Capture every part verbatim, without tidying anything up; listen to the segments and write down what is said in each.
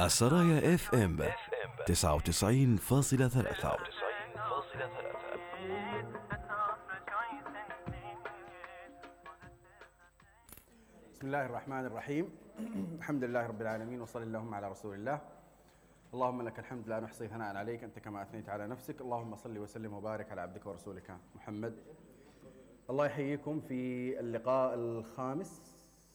السرايا اف ام تسعة وتسعين فاصلة ثلاثة. بسم الله الرحمن الرحيم. الحمد لله رب العالمين، وصلى اللهم على رسول الله. اللهم لك الحمد لا نحصي ثناء عليك أنت كما أثنيت على نفسك. اللهم صل وسلم وبارك على عبدك ورسولك محمد. الله يحييكم في اللقاء الخامس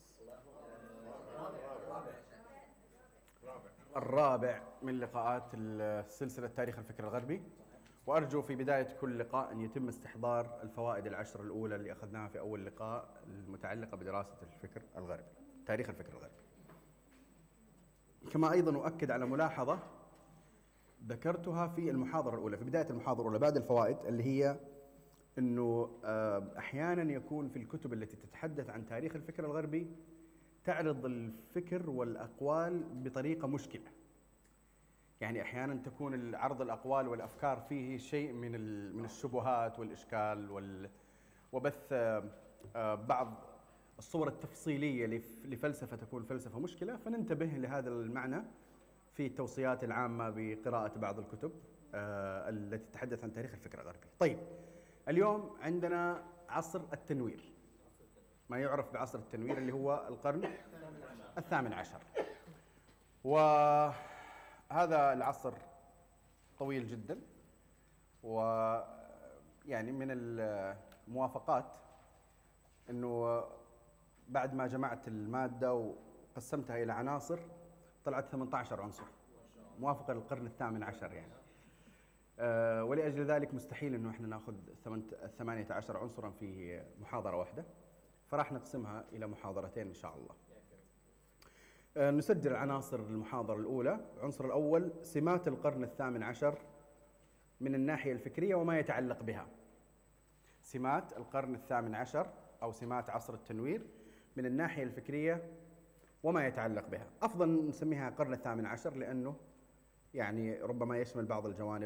الرابع من لقاءات السلسلة تاريخ الفكر الغربي، وأرجو في بداية كل لقاء أن يتم استحضار الفوائد العشر الأولى اللي أخذناها في أول لقاء المتعلقة بدراسة الفكر الغربي، تاريخ الفكر الغربي. كما أيضا أؤكد على ملاحظة ذكرتها في المحاضرة الأولى، في بداية المحاضرة الأولى بعد الفوائد، اللي هي أنه أحيانا يكون في الكتب التي تتحدث عن تاريخ الفكر الغربي تعرض الفكر والأقوال بطريقة مشكلة. يعني أحيانا تكون عرض الأقوال والأفكار فيه شيء من من الشبهات والإشكال وال وبث بعض الصور التفصيلية لفلسفة تكون فلسفة مشكلة، فننتبه لهذا المعنى في التوصيات العامة بقراءة بعض الكتب التي تتحدث عن تاريخ الفكر الغربي. طيب، اليوم عندنا عصر التنوير، ما يعرف بعصر التنوير، اللي هو القرن الثامن عشر. وهذا العصر طويل جدا، ويعني من الموافقات أنه بعد ما جمعت المادة وقسمتها إلى عناصر طلعت ثمانية عشر عنصر موافقة للقرن الثامن عشر يعني. أه ولأجل ذلك مستحيل أنه إحنا نأخذ ثمانية عشر عنصرا في محاضرة واحدة، فراح نقسمها إلى محاضرتين إن شاء الله. أه نسجل عناصر المحاضرة الأولى. العنصر الأول: سمات القرن الثامن عشر من الناحية الفكرية وما يتعلق بها. سمات القرن الثامن عشر أو سمات عصر التنوير من الناحية الفكرية وما يتعلق بها. أفضل نسميها القرن الثامن عشر لأنه يعني ربما يشمل بعض الجوانب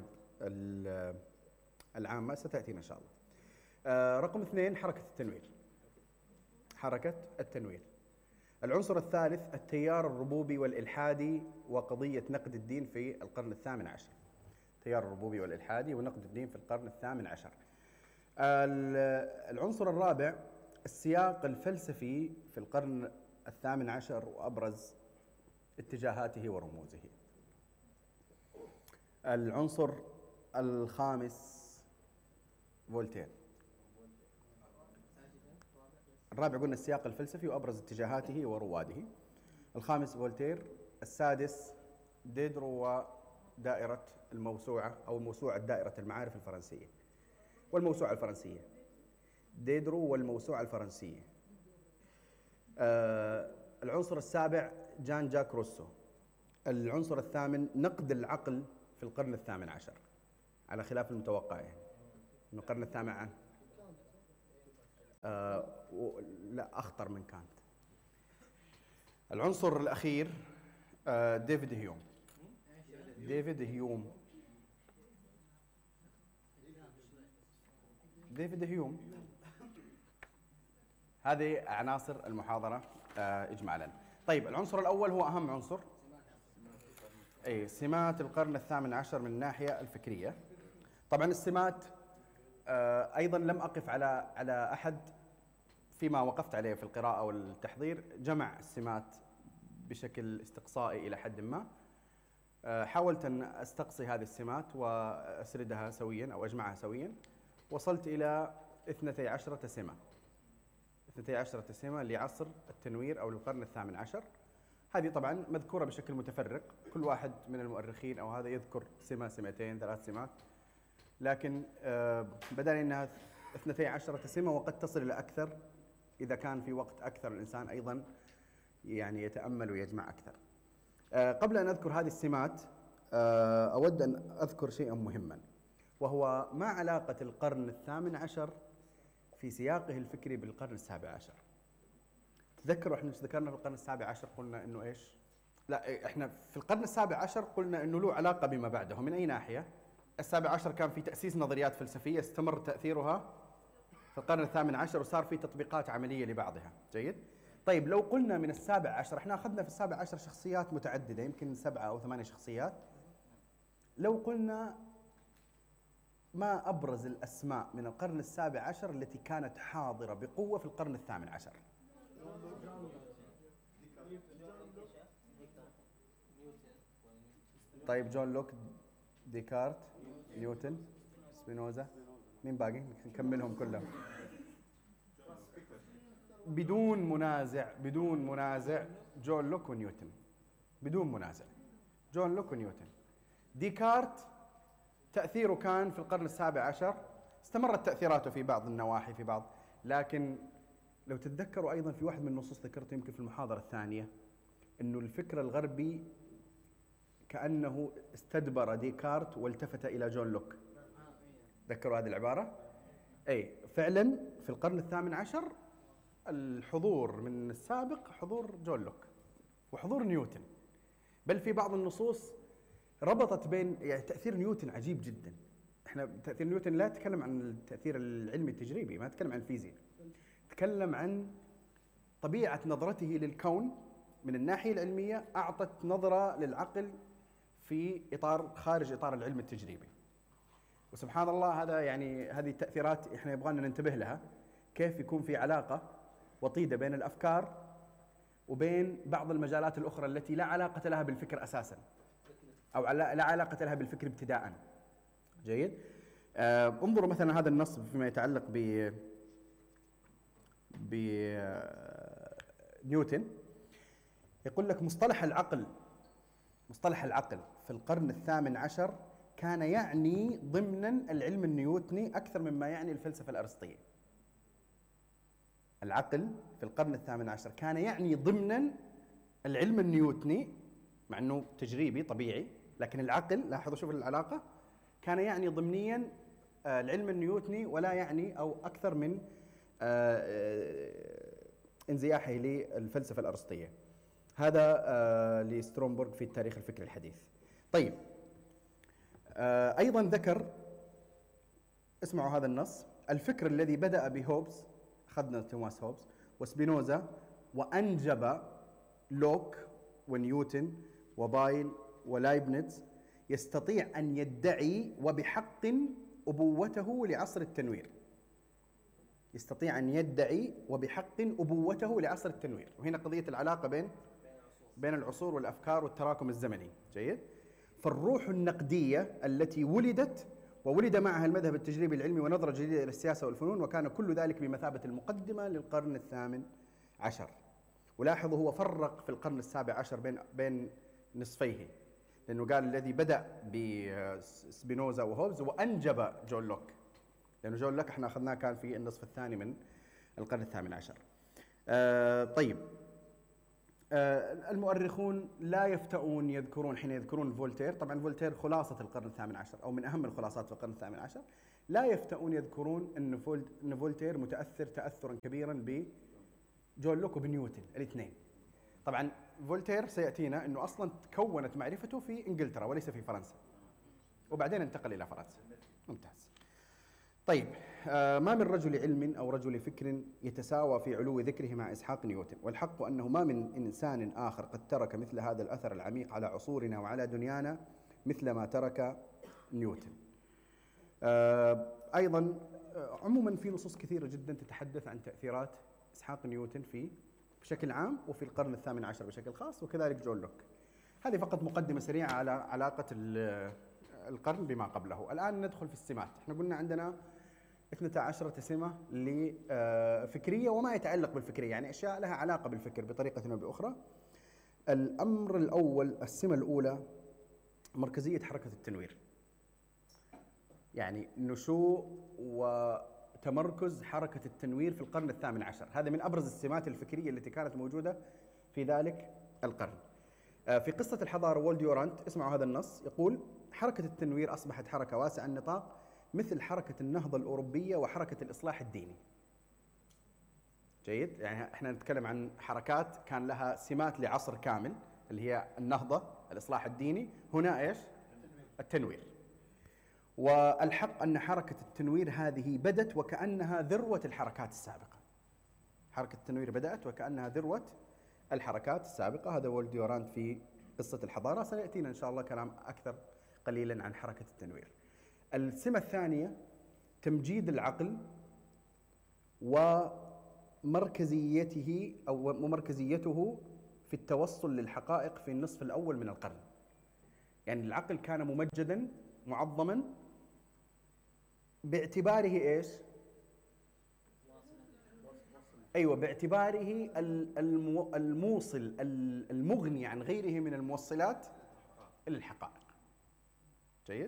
العامة ستأتينا إن شاء الله. أه رقم اثنين: حركة التنوير. حركة التنوير. العنصر الثالث: التيار الربوبي والإلحادي وقضية نقد الدين في القرن الثامن عشر. التيار الربوبي والإلحادي ونقد الدين في القرن الثامن عشر. العنصر الرابع: السياق الفلسفي في القرن الثامن عشر وأبرز اتجاهاته ورموزه. العنصر الخامس: فولتير. الرابع قلنا السياق الفلسفي وأبرز اتجاهاته ورواده. الخامس فولتير. السادس ديدرو ودائرة الموسوعة أو موسوعة دائرة المعارف الفرنسية والموسوعة الفرنسية. ديدرو والموسوعة الفرنسية. آه العنصر السابع: جان جاك روسو. العنصر الثامن: نقد العقل في القرن الثامن عشر، على خلاف المتوقع يعني إنه القرن الثامن عشر آه لا أخطر من كانت. العنصر الأخير: آه ديفيد هيوم. ديفيد هيوم ديفيد هيوم هذه عناصر المحاضرة آه إجمالا. طيب، العنصر الأول هو أهم عنصر، أي سمات القرن الثامن عشر من الناحية الفكرية. طبعا السمات آه أيضا لم أقف على على أحد فيما وقفت عليه في القراءة والتحضير جمع السمات بشكل استقصائي إلى حد ما. آه حاولت أن أستقصي هذه السمات وأسردها سويا أو أجمعها سويا، وصلت إلى اثنتي عشرة سمة اثنتي عشرة سمة لعصر التنوير أو للقرن الثامن عشر. هذه طبعا مذكورة بشكل متفرق، كل واحد من المؤرخين أو هذا يذكر سمة سمتين ثلاث سمات، لكن آه بدل أنها اثنتي عشرة سمة وقد تصل إلى أكثر إذا كان في وقت أكثر الإنسان أيضا يعني يتأمل ويجمع أكثر. آه قبل أن أذكر هذه السمات آه أود أن أذكر شيئا مهما، وهو ما علاقة القرن الثامن عشر في سياقه الفكري بالقرن السابع عشر. تذكروا احنا ذكرنا في القرن السابع عشر قلنا انه ايش؟ لا، احنا في القرن السابع عشر قلنا انه له علاقة بما بعده. من اي ناحية؟ السابع عشر كان في تأسيس نظريات فلسفية استمر تأثيرها في القرن الثامن عشر وصار في تطبيقات عملية لبعضها. جيد؟ طيب لو قلنا من السابع عشر، احنا أخذنا في السابع عشر شخصيات متعددة، يمكن سبعة أو ثمانية شخصيات. لو قلنا ما أبرز الأسماء من القرن السابع عشر التي كانت حاضرة بقوة في القرن الثامن عشر؟ طيب جون لوك، ديكارت، نيوتن، سبينوزا، مين باقي؟ نكملهم كلهم بدون منازع. بدون منازع جون لوك ونيوتن، بدون منازع جون لوك ونيوتن. ديكارت تأثيره كان في القرن السابع عشر، استمرت تأثيراته في بعض النواحي في بعض، لكن لو تتذكروا أيضا في واحد من النصوص ذكرته يمكن في المحاضرة الثانية، أنه الفكر الغربي كأنه استدبر ديكارت والتفت إلى جون لوك. تذكروا هذه العبارة؟ أي فعلا في القرن الثامن عشر الحضور من السابق حضور جون لوك وحضور نيوتن، بل في بعض النصوص ربطت بين، يعني تأثير نيوتن عجيب جدا. احنا تأثير نيوتن لا تكلم عن التأثير العلمي التجريبي، ما تكلم عن الفيزياء، تكلم عن طبيعة نظرته للكون من الناحية العلمية، أعطت نظرة للعقل في إطار خارج إطار العلم التجريبي. وسبحان الله هذا يعني هذه التأثيرات احنا يبغانا ننتبه لها، كيف يكون في علاقة وطيدة بين الأفكار وبين بعض المجالات الأخرى التي لا علاقة لها بالفكر أساساً، أو لا علاقة لها بالفكر ابتداءً. جيد؟ آه انظروا مثلا هذا النص فيما يتعلق ب بنيوتن، يقول لك مصطلح العقل، مصطلح العقل في القرن الثامن عشر كان يعني ضمناً العلم النيوتني أكثر مما يعني الفلسفة الأرسطية. العقل في القرن الثامن عشر كان يعني ضمناً العلم النيوتني، مع أنه تجريبي طبيعي، لكن العقل، لاحظوا شوفوا العلاقة، كان يعني ضمنياً العلم النيوتني ولا يعني أو أكثر من انزياحه للفلسفة الأرسطية. هذا لسترونبورغ في التاريخ الفكري الحديث. طيب أيضاً ذكر، اسمعوا هذا النص، الفكر الذي بدأ بهوبز، أخذنا توماس هوبز وسبينوزا وأنجب لوك ونيوتن وبايل ولايبنيتز، يستطيع أن يدعي وبحق أبوته لعصر التنوير. يستطيع أن يدعي وبحق أبوته لعصر التنوير. وهنا قضية العلاقة بين بين العصور والأفكار والتراكم الزمني. جيد؟ فالروح النقدية التي ولدت وولد معها المذهب التجريبي العلمي ونظرة جديدة للسياسة والفنون، وكان كل ذلك بمثابة المقدمة للقرن الثامن عشر. ولاحظوا هو فرق في القرن السابع عشر بين بين نصفيه، لأنه قال الذي بدأ بسبينوزا وهوبز وأنجب جون لوك، لأنه جون لوك احنا أخذناه كان في النصف الثاني من القرن الثامن عشر. آه طيب آه المؤرخون لا يفتؤون يذكرون حين يذكرون فولتير، طبعا فولتير خلاصة القرن الثامن عشر أو من أهم الخلاصات في القرن الثامن عشر، لا يفتؤون يذكرون أن أن فولتير متأثر تأثرا كبيرا بجون لوك وبنيوتن الاثنين. طبعا فولتير سيأتينا أنه أصلا تكونت معرفته في إنجلترا وليس في فرنسا، وبعدين انتقل إلى فرنسا. ممتاز. طيب آه ما من رجل علم أو رجل فكر يتساوى في علو ذكره مع إسحاق نيوتن، والحق أنه ما من إنسان آخر قد ترك مثل هذا الأثر العميق على عصورنا وعلى دنيانا مثل ما ترك نيوتن. آه أيضا آه عموما في نصوص كثيرة جدا تتحدث عن تأثيرات إسحاق نيوتن في بشكل عام وفي القرن الثامن عشر بشكل خاص، وكذلك جون لوك. هذه فقط مقدمة سريعة على علاقة القرن بما قبله. الآن ندخل في السمات. احنا قلنا عندنا اثنتا عشرة سمة لفكرية وما يتعلق بالفكرية، يعني أشياء لها علاقة بالفكر بطريقة أو بأخرى. الأمر الأول، السمة الأولى، مركزية حركة التنوير، يعني نشوء وتمركز حركة التنوير في القرن الثامن عشر. هذا من أبرز السمات الفكرية التي كانت موجودة في ذلك القرن. في قصة الحضارة وولد يورانت، اسمعوا هذا النص، يقول حركة التنوير أصبحت حركة واسعة النطاق مثل حركة النهضة الأوروبية وحركة الإصلاح الديني. جيد؟ يعني احنا نتكلم عن حركات كان لها سمات لعصر كامل اللي هي النهضة، الإصلاح الديني، هنا ايش؟ التنوير. والحق أن حركة التنوير هذه بدت وكأنها ذروة الحركات السابقة. حركة التنوير بدأت وكأنها ذروة الحركات السابقة. هذا هو ديورانت في قصة الحضارة. سيأتينا إن شاء الله كلام أكثر قليلا عن حركة التنوير. السمة الثانية تمجيد العقل ومركزيته أو مركزيته في التوصل للحقائق في النصف الأول من القرن. يعني العقل كان ممجدا معظما باعتباره إيش؟ أيوة، باعتباره الموصل المغني عن غيره من الموصلات إلى الحقائق. جيد؟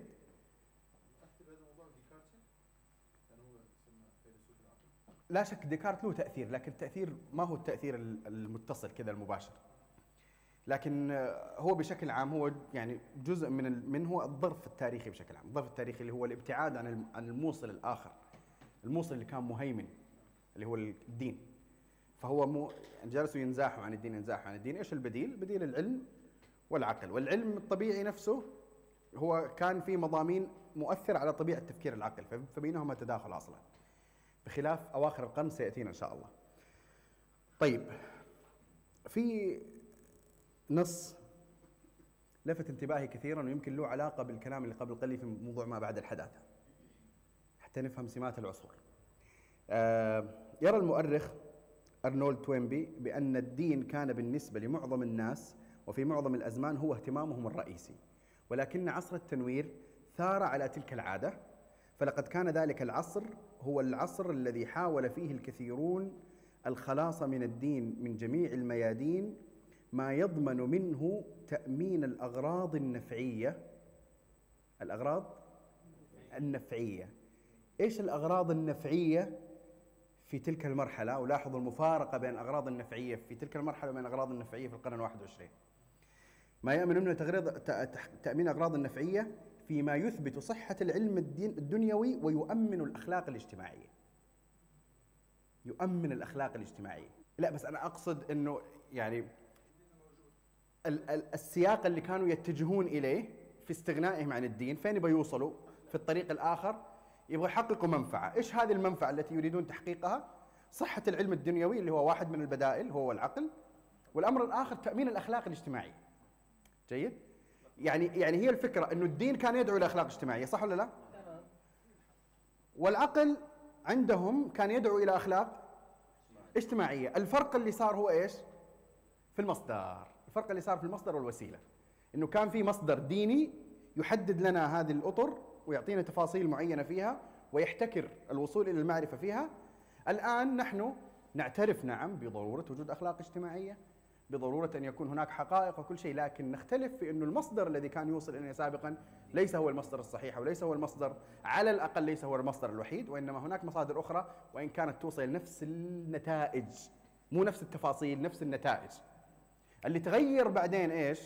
لا شك ديكارت له تأثير، لكن التأثير ما هو التأثير المتصل كذا المباشر، لكن هو بشكل عام هو يعني جزء من من هو الظرف التاريخي بشكل عام. الظرف التاريخي اللي هو الابتعاد عن عن الموصل الآخر، الموصل اللي كان مهيمن اللي هو الدين. فهو مو جلسوا ينزاحوا عن الدين ينزاحوا عن الدين. ايش البديل؟ بديل العلم والعقل. والعلم الطبيعي نفسه هو كان في مضامين مؤثرة على طبيعة تفكير العقل، فبينهما تداخل أصلا، بخلاف أواخر القرن سيأتينا إن شاء الله. طيب، في نص لفت انتباهي كثيرا ويمكن له علاقة بالكلام اللي قبل قليل في موضوع ما بعد الحداثة حتى نفهم سمات العصور. آه يرى المؤرخ أرنولد توينبي بأن الدين كان بالنسبة لمعظم الناس وفي معظم الأزمان هو اهتمامهم الرئيسي، ولكن عصر التنوير ثار على تلك العادة، فلقد كان ذلك العصر هو العصر الذي حاول فيه الكثيرون الخلاص من الدين من جميع الميادين ما يضمن منه تأمين الأغراض النفعية. الأغراض النفعية. إيش الأغراض النفعية في تلك المرحلة؟ ولاحظوا المفارقة بين الأغراض النفعية في تلك المرحلة وبين الأغراض النفعية في القرن الواحد والعشرين. ما يأمن منه تأمين الأغراض النفعية فيما يثبت صحة العلم الدنيوي ويؤمن الأخلاق الاجتماعية. يؤمن الأخلاق الاجتماعية. لا بس أنا أقصد أنه يعني السياق اللي كانوا يتجهون إليه في استغنائهم عن الدين، فين يبغوا يوصلوا؟ في الطريق الآخر يبغوا يحققوا منفعة. إيش هذه المنفعة التي يريدون تحقيقها؟ صحة العلم الدنيوي اللي هو واحد من البدائل هو العقل، والأمر الآخر تأمين الأخلاق الاجتماعية. جيد؟ يعني يعني هي الفكرة أنه الدين كان يدعو إلى أخلاق اجتماعية، صح ولا لا؟ والعقل عندهم كان يدعو إلى أخلاق اجتماعية. الفرق اللي صار هو إيش؟ في المصدر. الفرق اللي صار في المصدر والوسيلة، إنه كان في مصدر ديني يحدد لنا هذه الأطر ويعطينا تفاصيل معينة فيها ويحتكر الوصول إلى المعرفة فيها. الآن نحن نعترف نعم بضرورة وجود أخلاق اجتماعية، بضرورة أن يكون هناك حقائق وكل شيء، لكن نختلف في أنه المصدر الذي كان يوصل إلينا سابقا ليس هو المصدر الصحيح، وليس هو المصدر، على الأقل ليس هو المصدر الوحيد، وإنما هناك مصادر أخرى وإن كانت توصل لنفس النتائج، مو نفس التفاصيل، نفس النتائج. اللي تغير بعدين إيش؟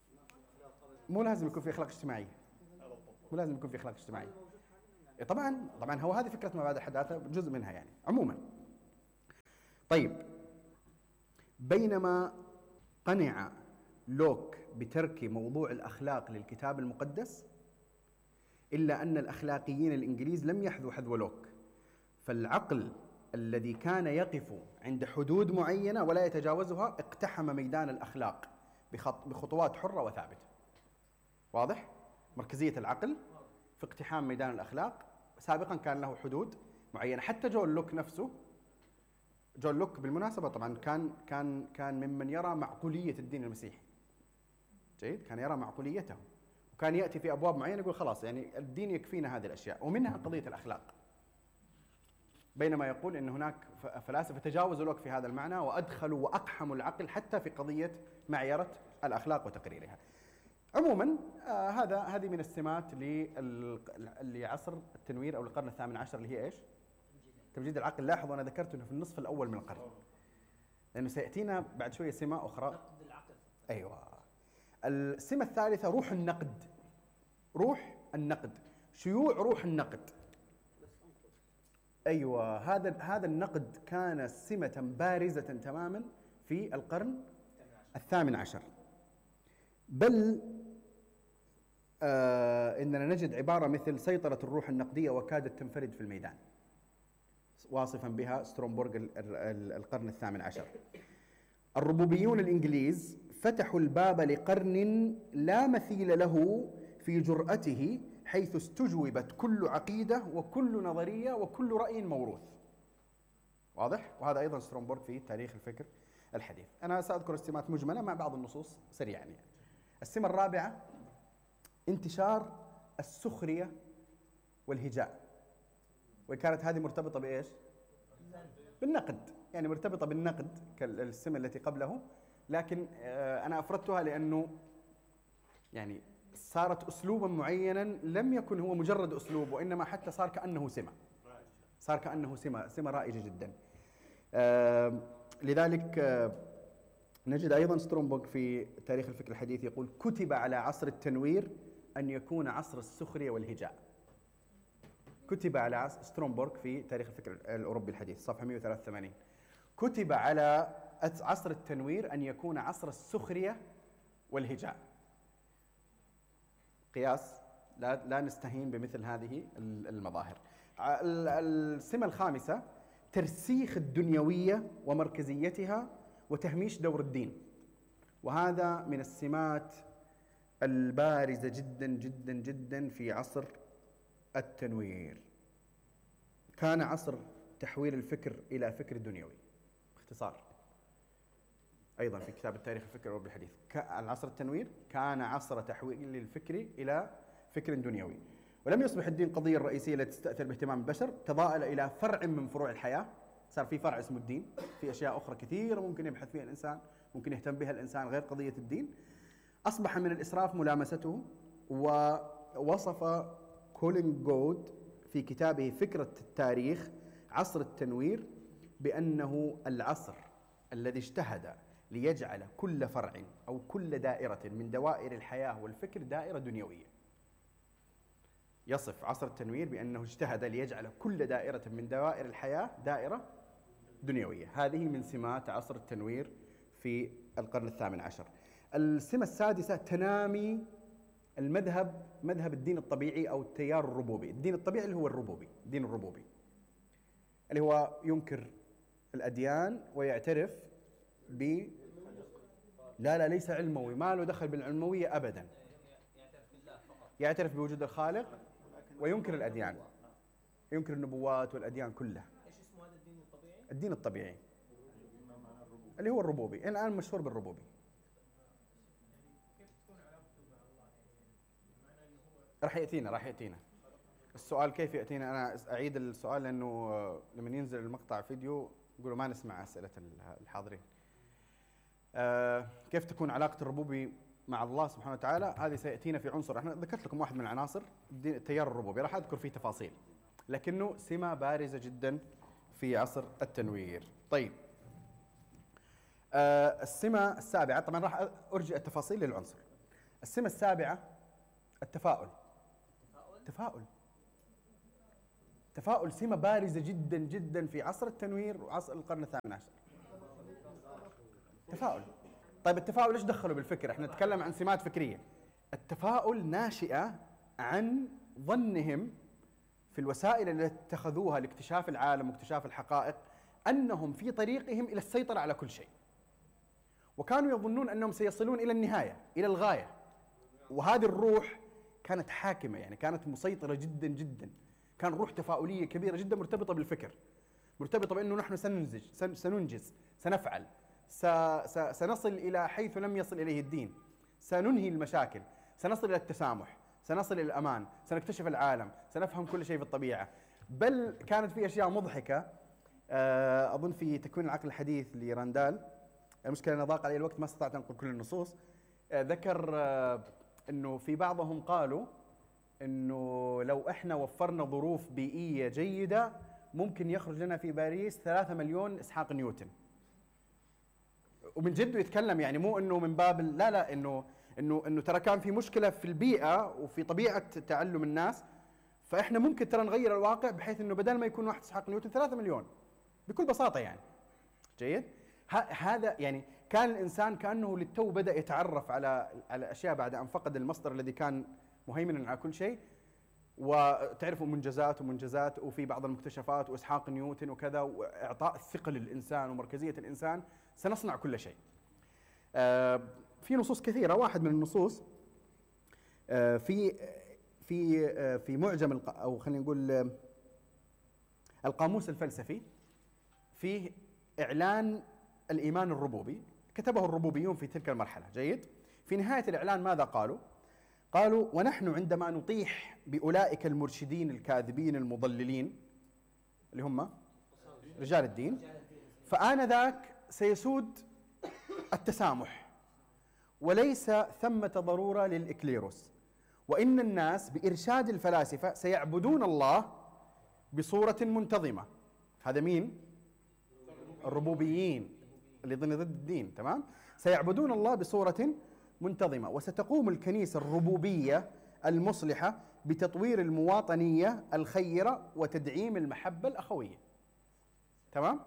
مو لازم يكون في أخلاق اجتماعية، مو لازم يكون في أخلاق اجتماعية. طبعا طبعا هو هذه فكرة ما بعد الحداثة جزء منها يعني عموما. طيب، بينما قنع لوك بترك موضوع الأخلاق للكتاب المقدس، إلا أن الأخلاقيين الإنجليز لم يحذوا حذو لوك، فالعقل الذي كان يقف عند حدود معينة ولا يتجاوزها اقتحم ميدان الأخلاق بخطوات حرة وثابتة. واضح؟ مركزية العقل في اقتحام ميدان الأخلاق. سابقا كان له حدود معينة. حتى جون لوك نفسه، جون لوك بالمناسبة طبعا كان كان كان ممن يرى معقولية الدين المسيحي. جيد؟ كان يرى معقوليته، وكان يأتي في أبواب معينة يقول خلاص يعني الدين يكفينا هذه الأشياء، ومنها قضية الأخلاق. بينما يقول أن هناك فلاسفة تجاوزوا لوك في هذا المعنى وأدخلوا وأقحموا العقل حتى في قضية معيرة الأخلاق وتقريرها. عموما آه هذا هذه من السمات لعصر التنوير أو القرن الثامن عشر، اللي هي إيش؟ تمجيد العقل. لاحظوا أنا ذكرت أنه في النصف الأول من القرن، لأنه سيأتينا بعد شوية سمة أخرى. نقد العقل. أيوة. السمة الثالثة روح النقد. روح النقد، شيوع روح النقد. أيوة، هذا هذا النقد كان سمة بارزة تماما في القرن الثامن عشر. بل آه إننا نجد عبارة مثل سيطرة الروح النقدية وكادت تنفرد في الميدان. واصفا بها سترونبورغ القرن الثامن عشر. الربوبيون الإنجليز فتحوا الباب لقرن لا مثيل له في جرأته، حيث استجوبت كل عقيدة وكل نظرية وكل رأي موروث. واضح؟ وهذا أيضا سترونبورغ في تاريخ الفكر الحديث. أنا سأذكر السمات مجملة مع بعض النصوص سريعا يعني. السمة الرابعة انتشار السخرية والهجاء، وكانت هذه مرتبطة بإيش؟ بالنقد، يعني مرتبطة بالنقد كالسمة التي قبله، لكن أنا أفردتها لأنه يعني صارت أسلوبا معينا لم يكن هو مجرد أسلوب، وإنما حتى صار كأنه سمة، صار كأنه سمة سمة رائجة جدا. لذلك نجد أيضا سترونبورغ في تاريخ الفكر الحديث يقول: كتب على عصر التنوير أن يكون عصر السخرية والهجاء. كتب على عصر سترونبورغ في تاريخ الفكر الأوروبي الحديث صفحة مئة وثلاثة وثمانين، كتب على عصر التنوير أن يكون عصر السخرية والهجاء. قياس لا لا نستهين بمثل هذه المظاهر. السمة الخامسة ترسيخ الدنيوية ومركزيتها وتهميش دور الدين، وهذا من السمات البارزة جدا جدا جدا في عصر التنوير. كان عصر تحويل الفكر إلى فكر دنيوي. باختصار أيضا في كتاب التاريخ الفكر الأوروبي الحديث، العصر التنوير كان عصر تحويل الفكر إلى فكر دنيوي، ولم يصبح الدين قضية الرئيسية التي تستأثر باهتمام البشر، تضاءل إلى فرع من فروع الحياة. صار في فرع اسمه الدين، في أشياء أخرى كثيرة ممكن يبحث فيها الإنسان، ممكن يهتم بها الإنسان غير قضية الدين. أصبح من الإسراف ملامسته. ووصف كولين جود في كتابه فكرة التاريخ عصر التنوير بأنه العصر الذي اجتهد ليجعل كل فرع أو كل دائرة من دوائر الحياة والفكر دائرة دنيوية. يصف عصر التنوير بأنه اجتهد ليجعل كل دائرة من دوائر الحياة دائرة دنيوية. هذه من سمات عصر التنوير في القرن الثامن عشر. السمة السادسة تنامي المذهب، مذهب الدين الطبيعي أو التيار الربوبي. الدين الطبيعي اللي هو الربوبي، الدين الربوبي اللي هو ينكر الأديان ويعترف ب لا لا ليس علموي، ما له دخل بالعلموية أبدا، يعترف بوجود الخالق وينكر الأديان، ينكر النبوات والأديان كلها. ايش اسمه هذا الدين الطبيعي؟ الدين الطبيعي اللي هو الربوبي، الآن مشهور بالربوبي. كيف تكون علاقته مع الله؟ بمعنى انه هو راح يأتينا راح يأتينا السؤال كيف يأتينا. أنا أعيد السؤال لأنه لما ينزل المقطع فيديو يقولوا ما نسمع أسئلة الحاضرين. آه كيف تكون علاقة الربوبي مع الله سبحانه وتعالى؟ هذه سيأتينا في عنصر. احنا ذكرت لكم واحد من العناصر التيار الربوبي، راح أذكر فيه تفاصيل، لكنه سمة بارزة جدا في عصر التنوير. طيب آه السمة السابعة، طبعا راح أرجع التفاصيل للعنصر. السمة السابعة التفاؤل. تفاؤل تفاؤل سمة بارزة جدا جدا في عصر التنوير وعصر القرن الثامن عشر. تفاؤل. طيب التفاؤل ايش دخله بالفكر؟ احنا نتكلم عن سمات فكرية. التفاؤل ناشئة عن ظنهم في الوسائل التي اتخذوها لاكتشاف العالم واكتشاف الحقائق أنهم في طريقهم إلى السيطرة على كل شيء، وكانوا يظنون أنهم سيصلون إلى النهاية، إلى الغاية، وهذه الروح كانت حاكمة، يعني كانت مسيطرة جدا جدا. كان روح تفاؤلية كبيرة جدا مرتبطة بالفكر، مرتبطة بأنه نحن سننتج، سننجز، سنفعل، سنصل إلى حيث لم يصل إليه الدين، سننهي المشاكل، سنصل إلى التسامح، سنصل إلى الأمان، سنكتشف العالم، سنفهم كل شيء في الطبيعة. بل كانت في أشياء مضحكة أظن في تكوين العقل الحديث لراندال. المشكلة أن ضاق علي الوقت ما استطعت أن أنقل كل النصوص. ذكر أنه في بعضهم قالوا أنه لو إحنا وفرنا ظروف بيئية جيدة ممكن يخرج لنا في باريس ثلاثة مليون إسحاق نيوتن. ومن جده يتكلم، يعني مو انه من باب لا لا انه انه انه ترى كان في مشكله في البيئه وفي طبيعه تعلم الناس، فاحنا ممكن ترى نغير الواقع بحيث انه بدل ما يكون واحد اسحاق نيوتن ثلاثة مليون بكل بساطه يعني. جيد؟ هذا يعني كان الانسان كانه للتو بدا يتعرف على على اشياء بعد ان فقد المصدر الذي كان مهيمنا على كل شيء. وتعرفوا منجزات ومنجزات وفي بعض المكتشفات وإسحاق نيوتن وكذا، وإعطاء الثقة للإنسان ومركزية الإنسان، سنصنع كل شيء. آه في نصوص كثيرة. واحد من النصوص آه في في آه في معجم أو خلينا نقول آه القاموس الفلسفي فيه إعلان الإيمان الربوبي، كتبه الربوبيون في تلك المرحلة. جيد. في نهاية الإعلان ماذا قالوا؟ قالوا: ونحن عندما نطيح بأولئك المرشدين الكاذبين المضللين اللي هم رجال الدين، فآنذاك سيسود التسامح، وليس ثمة ضرورة للإكليروس، وإن الناس بإرشاد الفلاسفة سيعبدون الله بصورة منتظمة. هذا مين؟ الربوبيين اللي ضد الدين. تمام. سيعبدون الله بصورة منتظمة، وستقوم الكنيسة الربوبية المصلحة بتطوير المواطنية الخيرة وتدعيم المحبة الأخوية. تمام.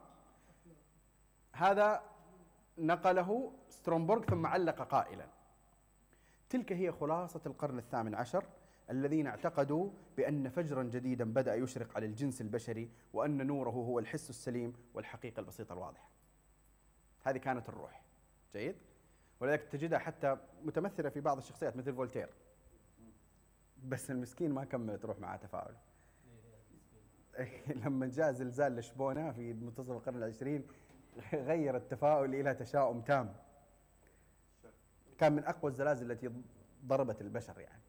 هذا نقله سترونبورغ ثم علق قائلا: تلك هي خلاصة القرن الثامن عشر الذين اعتقدوا بأن فجرا جديدا بدأ يشرق على الجنس البشري، وأن نوره هو الحس السليم والحقيقة البسيطة الواضحة. هذه كانت الروح. جيد. ولذلك تجدها حتى متمثلة في بعض الشخصيات مثل فولتير، بس المسكين ما كملت روح معاه تفاؤل. لما جاء زلزال لشبونة في منتصف القرن العشرين غير التفاؤل إلى تشاؤم تام. كان من أقوى الزلازل التي ضربت البشر يعني.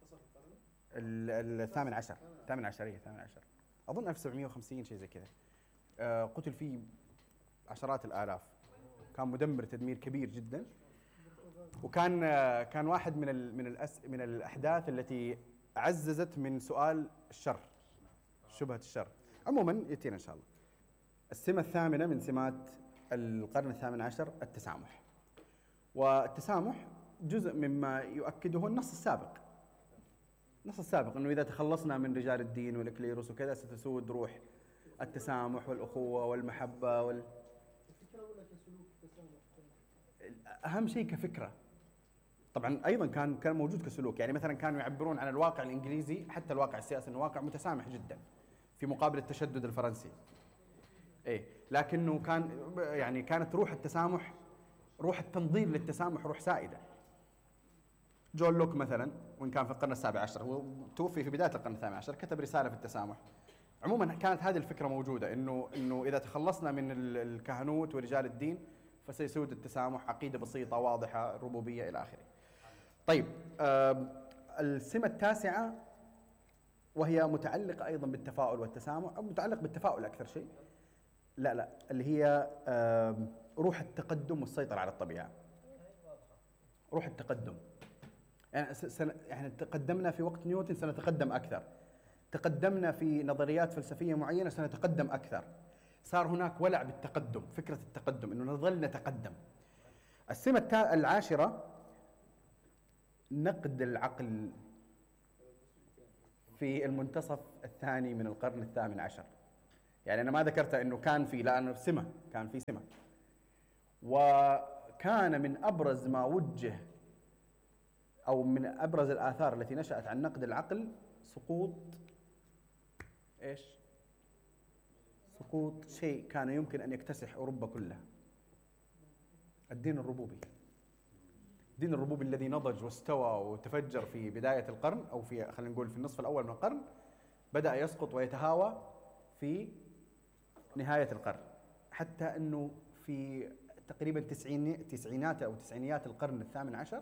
الثامن عشر الثامن عشرية الثامن عشر أظن ألف وسبعمائة وخمسين شيء زي كذا. آه قتل فيه عشرات الآلاف. كان مدمر تدمير كبير جدا، وكان آه كان واحد من ال من الأس من الأحداث التي عززت من سؤال الشر، شبهة الشر. عموما يأتينا إن شاء الله. السمة الثامنة من سمات القرن الثامن عشر التسامح. والتسامح جزء مما يؤكده النص السابق. النص السابق أنه إذا تخلصنا من رجال الدين والإكليروس وكذا ستسود روح التسامح والأخوة والمحبة وال... أهم شيء كفكرة. طبعا أيضا كان كان موجود كسلوك. يعني مثلا كانوا يعبرون عن الواقع الإنجليزي، حتى الواقع السياسي، أنه واقع متسامح جدا في مقابل التشدد الفرنسي. إيه، لكنه كان يعني كانت روح التسامح، روح التنظير للتسامح روح سائدة. جون لوك مثلا، وإن كان في القرن السابع عشر، هو توفي في بداية القرن الثامن عشر، كتب رسالة في التسامح. عموما كانت هذه الفكرة موجودة، إنه إنه إذا تخلصنا من الكهنوت ورجال الدين فسيسود التسامح، عقيدة بسيطة واضحة، ربوبية إلى آخره. طيب، آه السمة التاسعة وهي متعلقة أيضا بالتفاؤل والتسامح، أو متعلق بالتفاؤل أكثر شيء. لا لا اللي هي آه روح التقدم والسيطرة على الطبيعة. روح التقدم. يعني سن... يعني تقدمنا في وقت نيوتن سنتقدم أكثر، تقدمنا في نظريات فلسفية معينة سنتقدم أكثر. صار هناك ولع بالتقدم، فكرة التقدم، إنه نظل نتقدم. السمة العاشرة نقد العقل في المنتصف الثاني من القرن الثامن عشر. يعني أنا ما ذكرت إنه كان في، لأنه سمة، كان في سمة. وكان من أبرز ما وجه أو من أبرز الآثار التي نشأت عن نقد العقل سقوط إيش؟ سقوط شيء كان يمكن أن يكتسح أوروبا كلها، الدين الربوبي. الدين الربوبي الذي نضج واستوى وتفجر في بداية القرن، أو في خلينا نقول في النصف الأول من القرن، بدأ يسقط ويتهاوى في نهاية القرن، حتى أنه في تقريبا تسعين تسعينات أو تسعينيات القرن الثامن عشر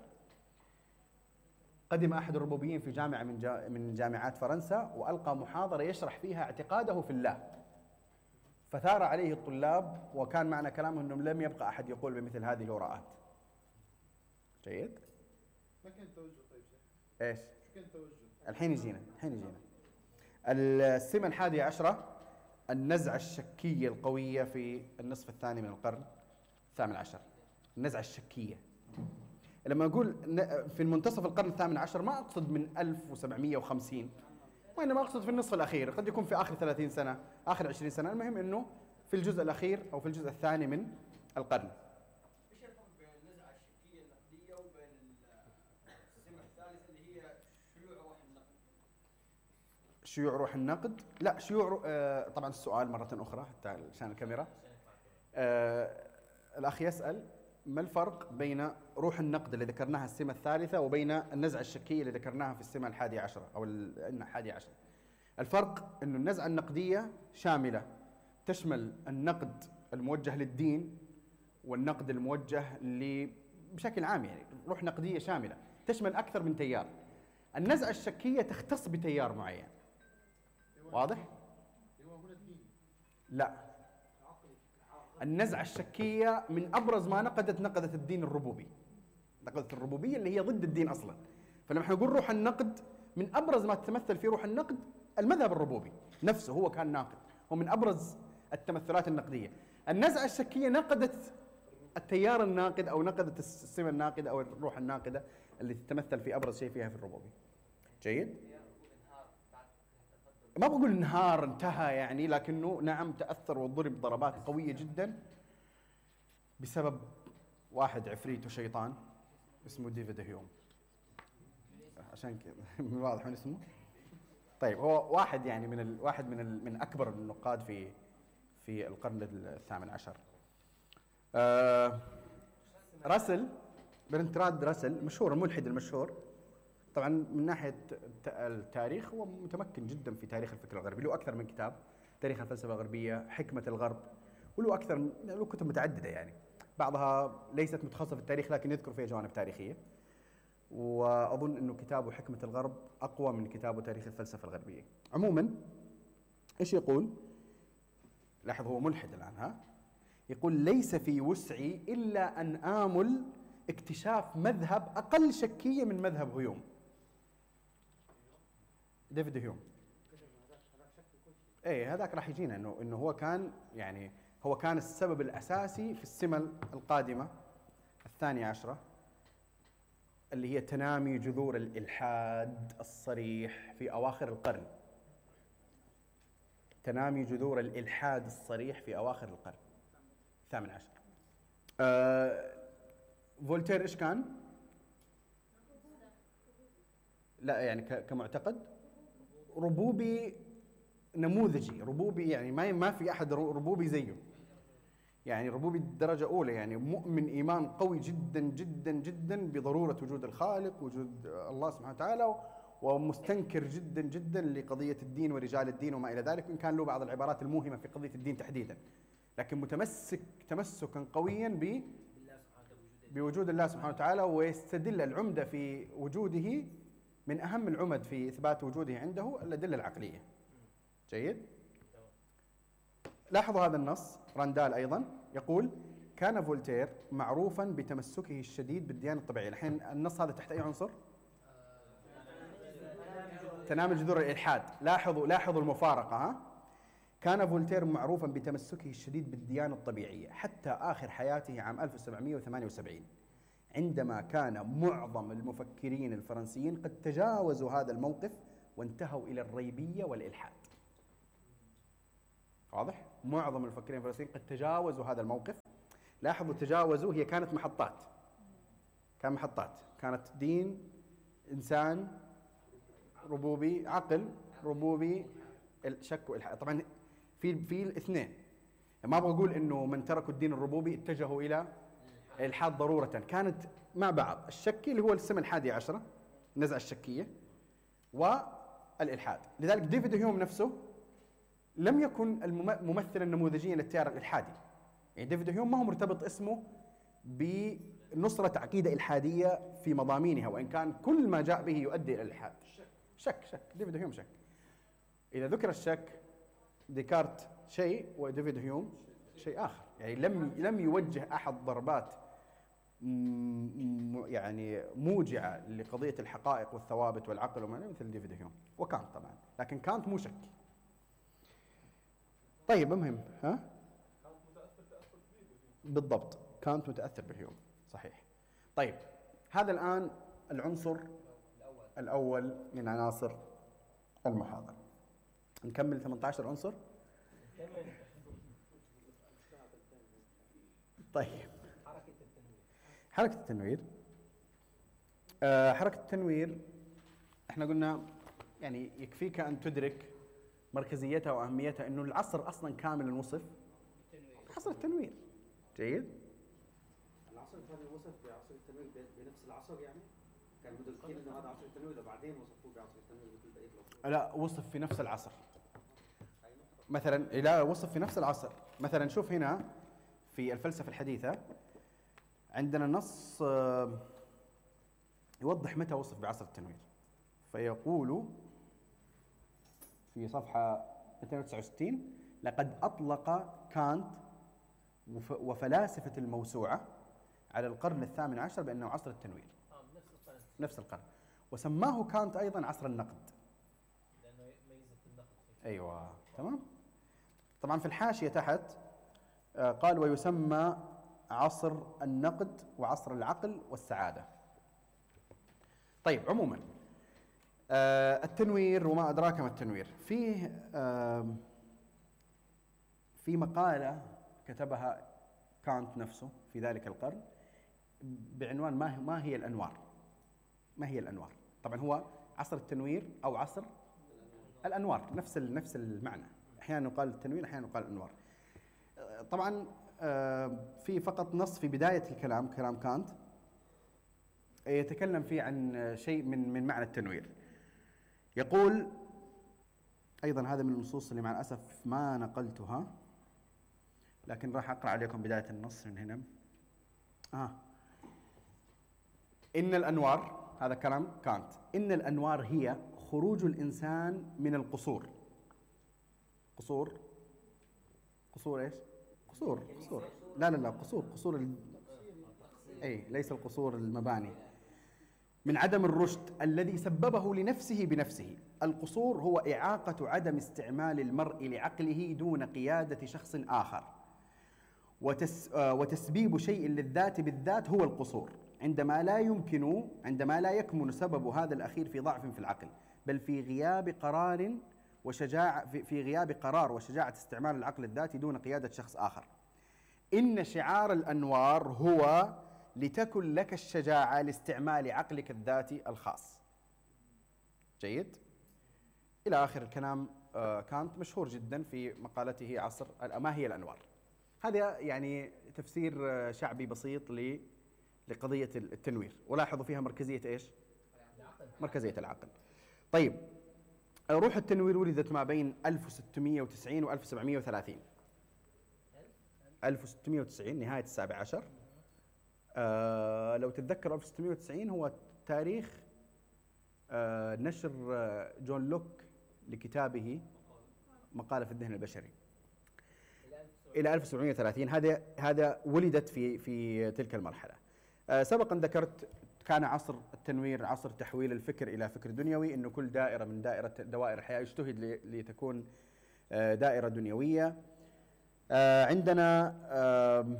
قدم أحد الربوبيين في جامعة من جا من جامعات فرنسا، وألقى محاضرة يشرح فيها اعتقاده في الله، فثار عليه الطلاب، وكان معنى كلامه أنه لم يبقى أحد يقول بمثل هذه الهراءات. جيد؟ ما كان توجه طيب شيخ؟ إيش؟ شو كان توجه؟ الحين يجينا الحين يجينا السمة الحادية عشرة النزعة الشكية القوية في النصف الثاني من القرن الثامن عشر. النزعة الشكية، لما أقول في المنتصف القرن الثامن عشر ما أقصد من ألف وسبعمائة وخمسين، وإنما أقصد في النصف الأخير، قد يكون في آخر ثلاثين سنة، آخر عشرين سنة، المهم أنه في الجزء الأخير أو في الجزء الثاني من القرن. ايش الفرق بين النزعة الشكية النقدية وبين السمة الثالثة اللي هي شيوع روح النقد؟ شيوع روح النقد، لا شيوع رو... آه طبعا السؤال مرة أخرى حتى عشان الكاميرا. آه الأخ يسأل ما الفرق بين روح النقد اللي ذكرناها السمة الثالثة وبين النزعة الشكية اللي ذكرناها في السمة الحادية عشرة أو الحادية عشرة؟ الفرق أنه النزعة النقدية شاملة، تشمل النقد الموجه للدين والنقد الموجه ل بشكل عام، يعني روح نقدية شاملة تشمل أكثر من تيار. النزعة الشكية تختص بتيار معين. واضح؟ لا، النزعة الشكية من أبرز ما نقدت نقدت الدين الربوبي، نقدت الربوبية اللي هي ضد الدين أصلا. فلما احنا نقول روح النقد، من أبرز ما تتمثل في روح النقد المذهب الربوبي نفسه، هو كان ناقد، هو من أبرز التمثلات النقدية. النزعة الشكية نقدت التيار الناقد أو نقدت السمة الناقدة أو الروح الناقدة اللي تتمثل في أبرز شيء فيها في الربوبي. جيد؟ ما بقول انهار انتهى يعني، لكنه نعم تأثر وضرب ضربات قوية جدا بسبب واحد عفريت وشيطان اسمه ديفيد هيوم. عشان كذا واضح من اسمه. طيب هو واحد يعني من ال... واحد من ال... من أكبر النقاد في في القرن الثامن عشر. آه راسل، برنتراند راسل مشهور، الملحد المشهور طبعا من ناحية التاريخ هو متمكن جدا في تاريخ الفكر الغربي، له أكثر من كتاب، تاريخ الفلسفة الغربية، حكمة الغرب، وله أكثر له كتب متعددة يعني، بعضها ليست متخصصة في التاريخ لكن يذكر فيها جوانب تاريخية. وأظن أنه كتابه حكمة الغرب أقوى من كتابه تاريخ الفلسفة الغربية. عموما إيش يقول؟ لاحظ هو ملحد الآن، ها؟ يقول ليس في وسعي إلا أن آمل اكتشاف مذهب أقل شكية من مذهب هيوم. ديفيد هيوم. ايه هذاك راح يجينا انه انه هو كان يعني هو كان السبب الاساسي في السمة القادمة الثانية عشرة اللي هي تنامي جذور الإلحاد الصريح في أواخر القرن. تنامي جذور الإلحاد الصريح في أواخر القرن الثامن عشر. آه فولتير إيش كان؟ لا يعني كمعتقد ربوبي نموذجي، ربوبي يعني ما ما في أحد ربوبي زيه، يعني ربوبي درجة أولى، يعني مؤمن إيمان قوي جدا جدا جدا بضرورة وجود الخالق، وجود الله سبحانه وتعالى، ومستنكر جدا جدا لقضية الدين ورجال الدين وما إلى ذلك، وإن كان له بعض العبارات الموهمة في قضية الدين تحديدا، لكن متمسك تمسكا قويا ب بوجود الله سبحانه وتعالى، ويستدل العمدة في وجوده من أهم العمد في إثبات وجوده عنده الأدلة العقلية. جيد؟ لاحظوا هذا النص، راندال أيضا يقول كان فولتير معروفا بتمسكه الشديد بالديانة الطبيعية. الحين النص هذا تحت أي عنصر؟ تنامي جذور الإلحاد. لاحظوا لاحظوا المفارقة، ها؟ كان فولتير معروفا بتمسكه الشديد بالديانة الطبيعية حتى آخر حياته عام ألف وسبعمئة وثمانية وسبعين، عندما كان معظم المفكرين الفرنسيين قد تجاوزوا هذا الموقف وانتهوا إلى الريبية والإلحاد. واضح؟ معظم المفكرين الفرنسيين قد تجاوزوا هذا الموقف. لاحظوا تجاوزوا، هي كانت محطات، كان محطات، كانت دين، إنسان، ربوبي، عقل، ربوبي، الشك والإلحاد. طبعا في في الاثنين، ما ابغى اقول انه من تركوا الدين الربوبي اتجهوا الى الإلحاد ضرورة، كانت مع بعض. الشكي اللي هو السمة الحادية عشرة، النزعة الشكية، والإلحاد. لذلك ديفيد هيوم نفسه لم يكن الممثل النموذجي للتيار الإلحادي. يعني ديفيد هيوم ما هو مرتبط اسمه بنصرة عقيدة إلحادية في مضامينها، وإن كان كل ما جاء به يؤدي إلى الإلحاد. شك شك ديفيد هيوم شك. إذا ذكر الشك، ديكارت شيء وديفيد هيوم شيء آخر، يعني لم لم يوجه أحد ضربات يعني موجعة لقضية الحقائق والثوابت والعقل وما مثل ديفيد هيوم وكانت طبعا، لكن كانت مو شك. طيب المهم، ها؟ بالضبط، كانت متأثر بالهيوم، صحيح. طيب هذا الآن العنصر الأول من عناصر المحاضرة. نكمل ثمانية عشر عنصر. طيب حركة التنوير. آه حركة التنوير احنا قلنا يعني يكفيك أن تدرك مركزيتها وأهميتها، أنه العصر أصلا كامل وصف عصر التنوير. جيد. العصر الثاني وصف بعصر التنوير بنفس العصر، يعني كان مدركين انه هذا عصر التنوير وبعدين وصفوه بعصر التنوير مثل بقيه العصور؟ لا، وصف في نفس العصر. مثلا لا، وصف في نفس العصر. مثلا شوف هنا في الفلسفة الحديثة عندنا نص يوضح متى وصف بعصر التنوير، فيقول في صفحة مئتين وتسعة وستين: لقد أطلق كانت وفلاسفة الموسوعة على القرن الثامن عشر بأنه عصر التنوير. نفس القرن. نفس القرن. وسماه كانت أيضا عصر النقد. لأنه ميزة النقد. أيوة تمام. طبعا في الحاشية تحت قال: ويسمى عصر النقد وعصر العقل والسعادة. طيب عموما آه التنوير وما أدراك ما التنوير. فيه آه في مقالة كتبها كانت نفسه في ذلك القرن بعنوان ما ما هي الأنوار. ما هي الأنوار؟ طبعا هو عصر التنوير أو عصر الأنوار، نفس نفس المعنى. أحيانا يقال التنوير، أحيانا يقال الأنوار. طبعا في فقط نص في بداية الكلام، كلام كانت، يتكلم فيه عن شيء من من معنى التنوير. يقول أيضا، هذا من النصوص اللي مع الأسف ما نقلتها، لكن راح أقرأ عليكم بداية النص من هنا. آه. إن الأنوار، هذا كلام كانت، إن الأنوار هي خروج الإنسان من القصور. قصور قصور إيش؟ قصور قصور لا لا لا قصور قصور ال... أي ليس القصور المباني. من عدم الرشد الذي سببه لنفسه بنفسه. القصور هو إعاقة عدم استعمال المرء لعقله دون قيادة شخص آخر، وتس وتسبيب شيء للذات بالذات هو القصور، عندما لا يمكن عندما لا يكمن سبب هذا الأخير في ضعف في العقل، بل في غياب قرار وشجاعة في, في غياب قرار وشجاعة استعمال العقل الذاتي دون قيادة شخص آخر. إن شعار الأنوار هو لتكن لك الشجاعة لاستعمال عقلك الذاتي الخاص. جيد؟ إلى آخر الكلام. آه كانت مشهور جدا في مقالته عصر ما هي الأنوار. هذا يعني تفسير آه شعبي بسيط ل لقضية التنوير، ولاحظوا فيها مركزية إيش؟ مركزية العقل. طيب، روح التنوير ولدت ما بين ألف وستمئة وتسعين و ألف وسبعمئة وثلاثين. ألف وستمئة وتسعين نهاية السابع عشر. آه لو تتذكر ألف وستمئة وتسعين هو تاريخ آه نشر آه جون لوك لكتابه مقالة في الذهن البشري إلى ألف وسبعمئة وثلاثين. هذا هذا ولدت في في تلك المرحلة. آه سبقا ذكرت كان عصر التنوير عصر تحويل الفكر إلى فكر دنيوي، إنه كل دائرة من دائرة دوائر الحياة يجتهد لتكون آه دائرة دنيوية. آه عندنا آه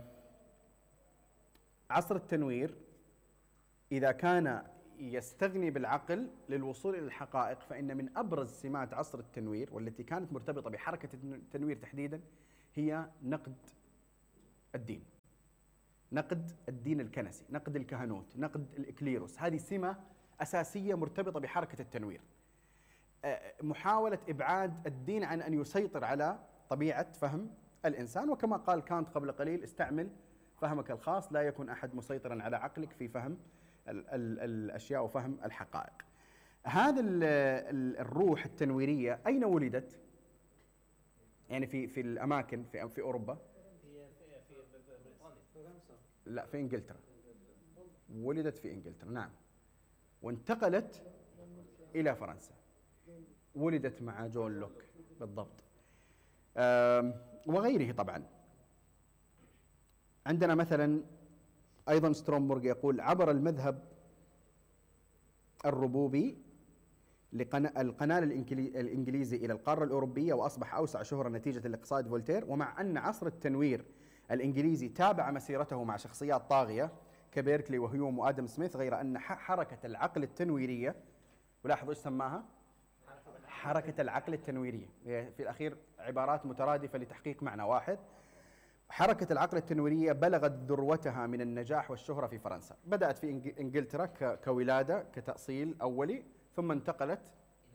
عصر التنوير إذا كان يستغني بالعقل للوصول إلى الحقائق، فإن من أبرز سمات عصر التنوير والتي كانت مرتبطة بحركة التنوير تحديدا هي نقد الدين، نقد الدين الكنسي، نقد الكهنوت، نقد الإكليروس. هذه سمة أساسية مرتبطة بحركة التنوير. محاولة إبعاد الدين عن أن يسيطر على طبيعة فهم الإنسان، وكما قال كانت قبل قليل: استعمل فهمك الخاص، لا يكون أحد مسيطرا على عقلك في فهم ال ال الأشياء وفهم الحقائق. هذا ال ال الروح التنويرية أين ولدت؟ يعني في في الأماكن في في أوروبا؟ في في بريطانيا. فرنسا. لا، في إنجلترا. ولدت في إنجلترا، نعم، وانتقلت إلى فرنسا. ولدت مع جون لوك بالضبط، وغيره طبعا. عندنا مثلا أيضا سترومبورغ يقول: عبر المذهب الربوبي القنال الإنجليزي إلى القارة الأوروبية، وأصبح أوسع شهرة نتيجة لاقتصاد فولتير. ومع أن عصر التنوير الإنجليزي تابع مسيرته مع شخصيات طاغية كبيركلي وهيوم وآدم سميث، غير أن حركة العقل التنويرية، ولاحظوا إيش سماها؟ حركة العقل التنويرية، في الأخير عبارات مترادفة لتحقيق معنى واحد. حركة العقل التنويرية بلغت ذروتها من النجاح والشهرة في فرنسا. بدأت في إنجلترا كولادة كتأصيل أولي، ثم انتقلت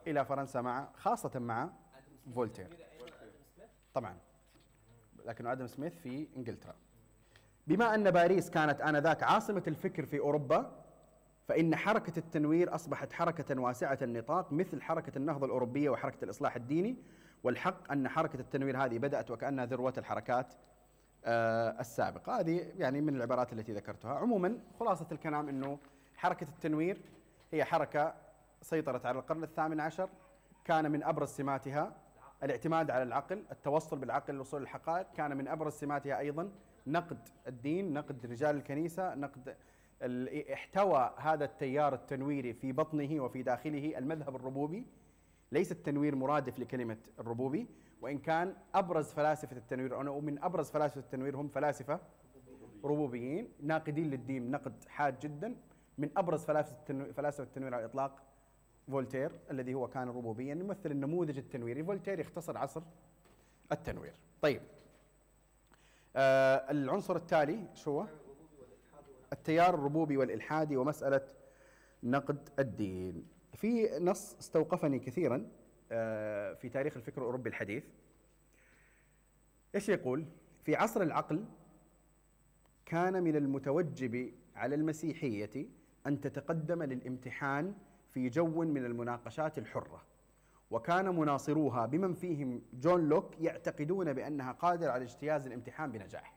إلى فرنسا مع خاصة مع فولتير طبعا، لكن آدم سميث في إنجلترا. بما أن باريس كانت آنذاك عاصمة الفكر في أوروبا، فإن حركة التنوير أصبحت حركة واسعة النطاق مثل حركة النهضة الأوروبية وحركة الإصلاح الديني. والحق أن حركة التنوير هذه بدأت وكأنها ذروة الحركات آه السابقة. هذه يعني من العبارات التي ذكرتها. عموما خلاصة الكلام أنه حركة التنوير هي حركة سيطرت على القرن الثامن عشر، كان من أبرز سماتها الاعتماد على العقل، التوصل بالعقل لوصول الحقائق، كان من أبرز سماتها أيضا نقد الدين، نقد رجال الكنيسة، نقد احتوى هذا التيار التنويري في بطنه وفي داخله المذهب الربوبي. ليس التنوير مرادف لكلمة الربوبي، وإن كان أبرز فلاسفة التنوير أو من أبرز فلاسفة التنوير هم فلاسفة ربوبيين ناقدين للدين نقد حاد جدا. من أبرز فلاسفة التنوير, فلاسفة التنوير على الإطلاق فولتير الذي هو كان ربوبيا، يمثل النموذج التنويري. فولتير يختصر عصر التنوير. طيب آه العنصر التالي شو هو؟ التيار الربوبي والإلحادي ومسألة نقد الدين. في نص استوقفني كثيرا آه في تاريخ الفكر الأوروبي الحديث. إيش يقول؟ في عصر العقل كان من المتوجب على المسيحية أن تتقدم للامتحان في جو من المناقشات الحرة، وكان مناصروها بمن فيهم جون لوك يعتقدون بأنها قادرة على اجتياز الامتحان بنجاح.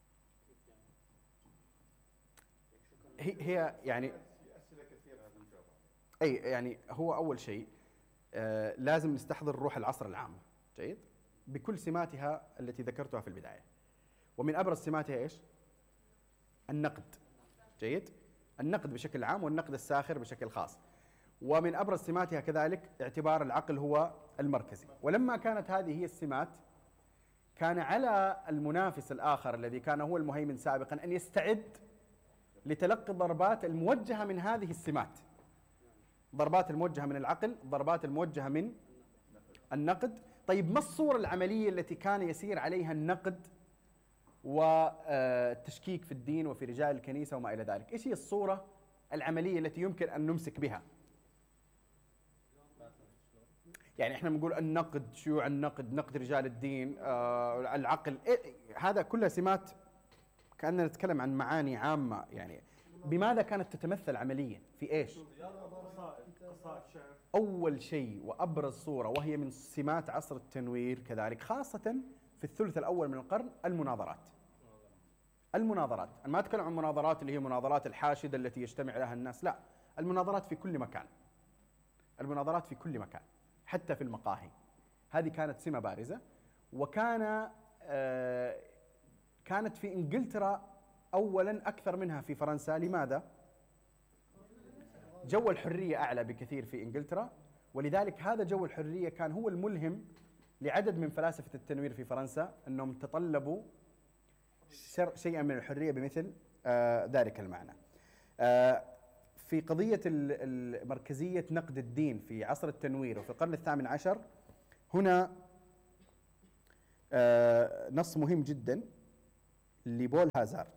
هي يعني أي يعني هو أول شيء آه لازم نستحضر روح العصر العام، جيد، بكل سماتها التي ذكرتها في البداية. ومن أبرز سماتها إيش؟ النقد، جيد، النقد بشكل عام والنقد الساخر بشكل خاص. ومن أبرز سماتها كذلك اعتبار العقل هو المركزي. ولما كانت هذه هي السمات، كان على المنافس الآخر الذي كان هو المهيمن سابقا أن يستعد لتلقي الضربات الموجهة من هذه السمات، ضربات الموجهة من العقل، ضربات الموجهة من النقد. طيب ما الصورة العملية التي كان يسير عليها النقد والتشكيك في الدين وفي رجال الكنيسة وما إلى ذلك؟ إيش هي الصورة العملية التي يمكن أن نمسك بها؟ يعني إحنا بنقول النقد، شيوع النقد، نقد رجال الدين، آه، العقل، إيه هذا كلها سمات كأننا نتكلم عن معاني عامة. يعني بماذا كانت تتمثل عمليا؟ في إيش؟ أول شيء وأبرز صورة وهي من سمات عصر التنوير كذلك، خاصة في الثلث الأول من القرن، المناظرات. المناظرات، أنا ما أتكلم عن مناظرات اللي هي مناظرات الحاشدة التي يجتمع لها الناس، لا، المناظرات في كل مكان، المناظرات في كل مكان حتى في المقاهي. هذه كانت سمة بارزة. وكان آه كانت في إنجلترا أولا أكثر منها في فرنسا. لماذا؟ جو الحرية أعلى بكثير في إنجلترا، ولذلك هذا جو الحرية كان هو الملهم لعدد من فلاسفة التنوير في فرنسا أنهم تطلبوا شيئا من الحرية بمثل آه ذلك المعنى. آه في قضية مركزية نقد الدين في عصر التنوير وفي القرن الثامن عشر، هنا آه نص مهم جدا لبول هازار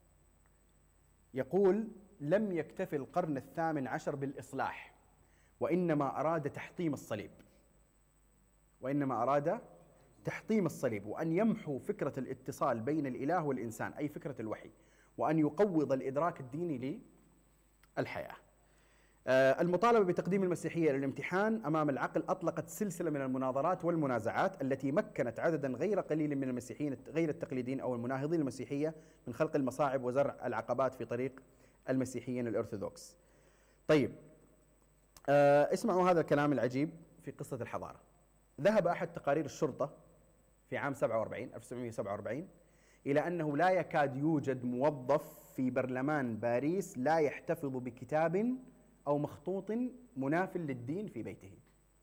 يقول: لم يكتفي القرن الثامن عشر بالإصلاح، وإنما أراد تحطيم الصليب، وإنما أراد تحطيم الصليب، وأن يمحو فكرة الاتصال بين الإله والإنسان، أي فكرة الوحي، وأن يقوض الإدراك الديني للحياة. آه المطالبة بتقديم المسيحية للامتحان أمام العقل أطلقت سلسلة من المناظرات والمنازعات التي مكنت عددا غير قليل من المسيحيين غير التقليديين أو المناهضين المسيحية من خلق المصاعب وزرع العقبات في طريق المسيحيين الأرثوذكس. طيب آه اسمعوا هذا الكلام العجيب في قصة الحضارة. ذهب أحد تقارير الشرطة في عام سبعة وأربعين ألف وسبعمائة وسبعة وأربعين إلى أنه لا يكاد يوجد موظف في برلمان باريس لا يحتفظ بكتاب أو مخطوط مناف للدين في بيته.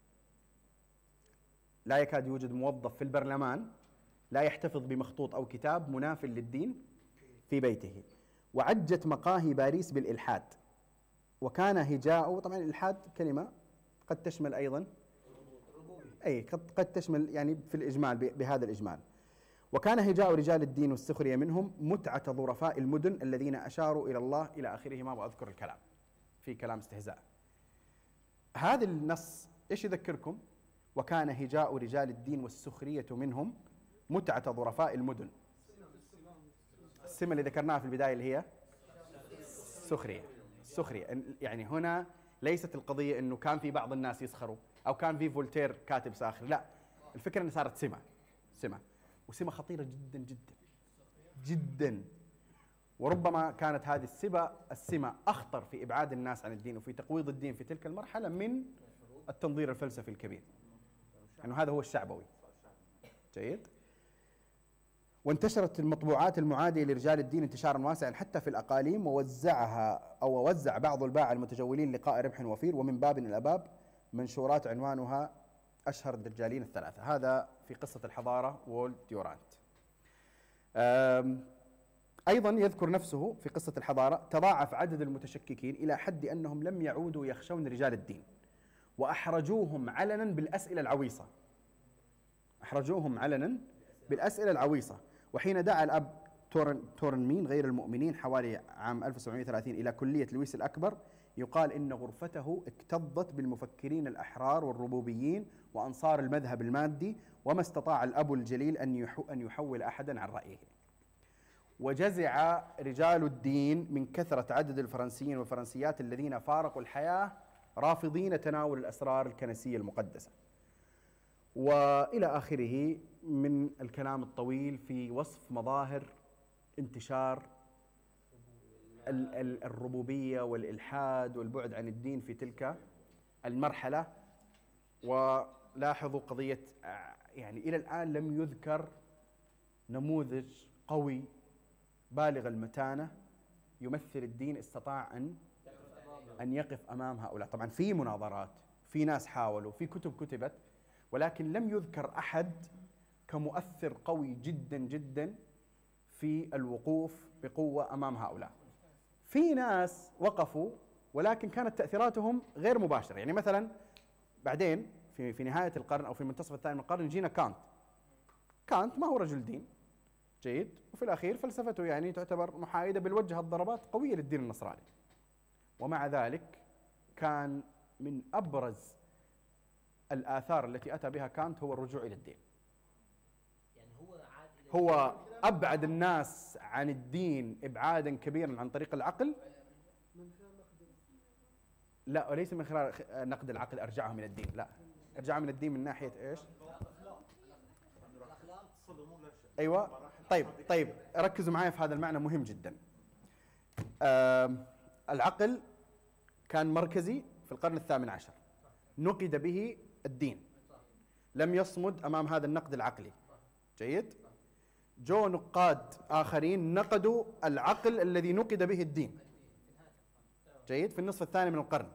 لا يكاد يوجد موظف في البرلمان لا يحتفظ بمخطوط أو كتاب مناف للدين في بيته. وعجت مقاهي باريس بالإلحاد، وكان هجاء، طبعا الإلحاد كلمة قد تشمل أيضا أي قد, قد تشمل يعني في الإجمال بهذا الإجمال. وكان هجاء رجال الدين والسخرية منهم متعة ظرفاء المدن الذين أشاروا إلى الله إلى آخره. ما أذكر الكلام، في كلام استهزاء. هذا النص إيش يذكركم؟ وكان هجاء رجال الدين والسخرية منهم متعة ظرفاء المدن. السمة اللي ذكرناها في البداية اللي هي السخرية. السخرية يعني هنا ليست القضية أنه كان في بعض الناس يسخروا أو كان في فولتير كاتب ساخر، لا، الفكرة أنها صارت سمة، سمة وسمة خطيرة جدا جدا جدا. وربما كانت هذه السمة السمة أخطر في إبعاد الناس عن الدين وفي تقويض الدين في تلك المرحلة من التنظير الفلسفي الكبير، أنه يعني هذا هو الشعبوي. جيد. وانتشرت المطبوعات المعادية لرجال الدين انتشارا واسعا حتى في الأقاليم، ووزعها أو وزع بعض الباعة المتجولين لقاء ربح وفير، ومن باب إلى باب منشورات عنوانها أشهر الدجالين الثلاثة. هذا في قصة الحضارة وولد ديورانت. أيضا يذكر نفسه في قصة الحضارة تضاعف عدد المتشككين إلى حد أنهم لم يعودوا يخشون رجال الدين، وأحرجوهم علنا بالأسئلة العويصة. أحرجوهم علنا بالأسئلة العويصة. وحين دعا الأب تورن تورنمين غير المؤمنين حوالي عام ألف وسبعمائة وثلاثين إلى كلية لويس الأكبر، يقال إن غرفته اكتظت بالمفكرين الأحرار والربوبيين وأنصار المذهب المادي، وما استطاع الأب الجليل أن أن يحول أحدا عن رأيه. وجزع رجال الدين من كثرة عدد الفرنسيين والفرنسيات الذين فارقوا الحياة رافضين تناول الأسرار الكنسية المقدسة، وإلى آخره من الكلام الطويل في وصف مظاهر انتشار الربوبية والإلحاد والبعد عن الدين في تلك المرحلة. ولاحظوا قضية يعني إلى الآن لم يذكر نموذج قوي بالغ المتانة يمثل الدين استطاع أن أن يقف أمام هؤلاء. طبعا في مناظرات، في ناس حاولوا، في كتب كتبت، ولكن لم يذكر أحد كمؤثر قوي جدا جدا في الوقوف بقوة أمام هؤلاء. في ناس وقفوا ولكن كانت تأثيراتهم غير مباشرة. يعني مثلا بعدين في في نهاية القرن أو في منتصف الثاني من القرن جينا كانت. كانت ما هو رجل دين، جيد، وفي الأخير فلسفته يعني تعتبر محايدة بل وجهت ضربات قوية للدين النصراني، ومع ذلك كان من أبرز الآثار التي أتى بها كانت هو الرجوع إلى الدين. يعني هو عاد هو أبعد الناس عن الدين إبعادا كبيرا عن طريق العقل، لا وليس من خلال نقد العقل أرجعهم من الدين، لا، أرجعهم من الدين من ناحية إيش؟ أيوة. طيب طيب ركزوا معي في هذا المعنى مهم جدا. العقل كان مركزي في القرن الثامن عشر، نقد به الدين، لم يصمد أمام هذا النقد العقلي. جيد. جو نقاد آخرين نقدوا العقل الذي نقد به الدين، جيد، في النصف الثاني من القرن،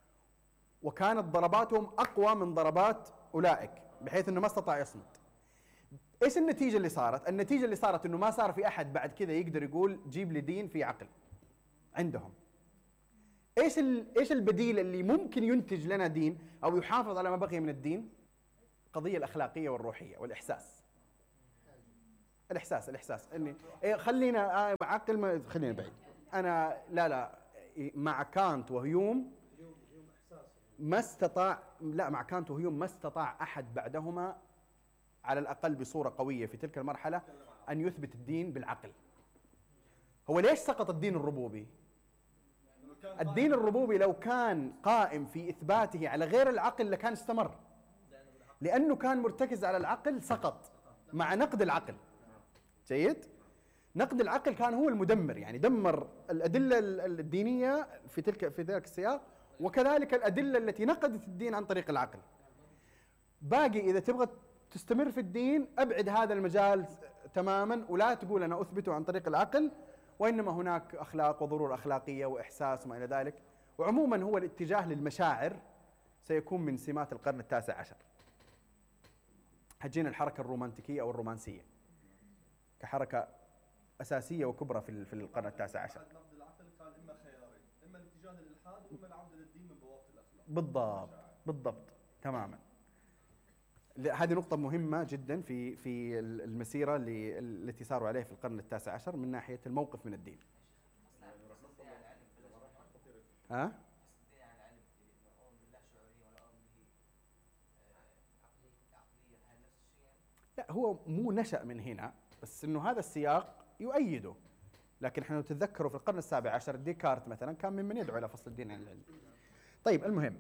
وكانت ضرباتهم أقوى من ضربات أولئك بحيث أنه ما استطاع يصمد. إيش النتيجة اللي صارت؟ النتيجة اللي صارت أنه ما صار في أحد بعد كذا يقدر يقول جيب لي دين في عقل عندهم. إيش إيش البديل اللي ممكن ينتج لنا دين أو يحافظ على ما بقي من الدين؟ القضية الأخلاقية والروحية والإحساس. الإحساس الإحساس إني إيه خلينا آه عقل ما خلينا بعيد. أنا لا لا مع كانت وهيوم ما استطاع، لا مع كانت وهيوم ما استطاع أحد بعدهما على الأقل بصورة قوية في تلك المرحلة أن يثبت الدين بالعقل. هو ليش سقط الدين الربوبي؟ الدين الربوبي لو كان قائم في إثباته على غير العقل لكان استمر، لأنه كان مرتكز على العقل سقط مع نقد العقل. جيد. نقد العقل كان هو المدمر، يعني دمر الأدلة الدينية في تلك في ذلك السياق، وكذلك الأدلة التي نقدت الدين عن طريق العقل. باقي إذا تبغى تستمر في الدين أبعد هذا المجال تماما، ولا تقول أنا أثبته عن طريق العقل، وإنما هناك أخلاق وضرورة أخلاقية وإحساس وما إلى ذلك. وعموما هو الاتجاه للمشاعر سيكون من سمات القرن التاسع عشر. هجينا الحركة الرومانتيكية أو الرومانسية كحركة أساسية وكبرى في في القرن التاسع عشر. نقد العقل كان إما خيارين، إما الاتجاه للإلحاد وإما العودة للدين من بوابة الأخلاق. بالضبط بالضبط تماما. هذه نقطة مهمة جدا في في المسيرة اللي التي ساروا عليها في القرن التاسع عشر من ناحية الموقف من الدين. ها؟ لا هو مو نشأ من هنا، بس انه هذا السياق يؤيده. لكن احنا تتذكروا في القرن السابع عشر ديكارت مثلا كان ممن يدعو الى فصل الدين عن العلم. طيب المهم،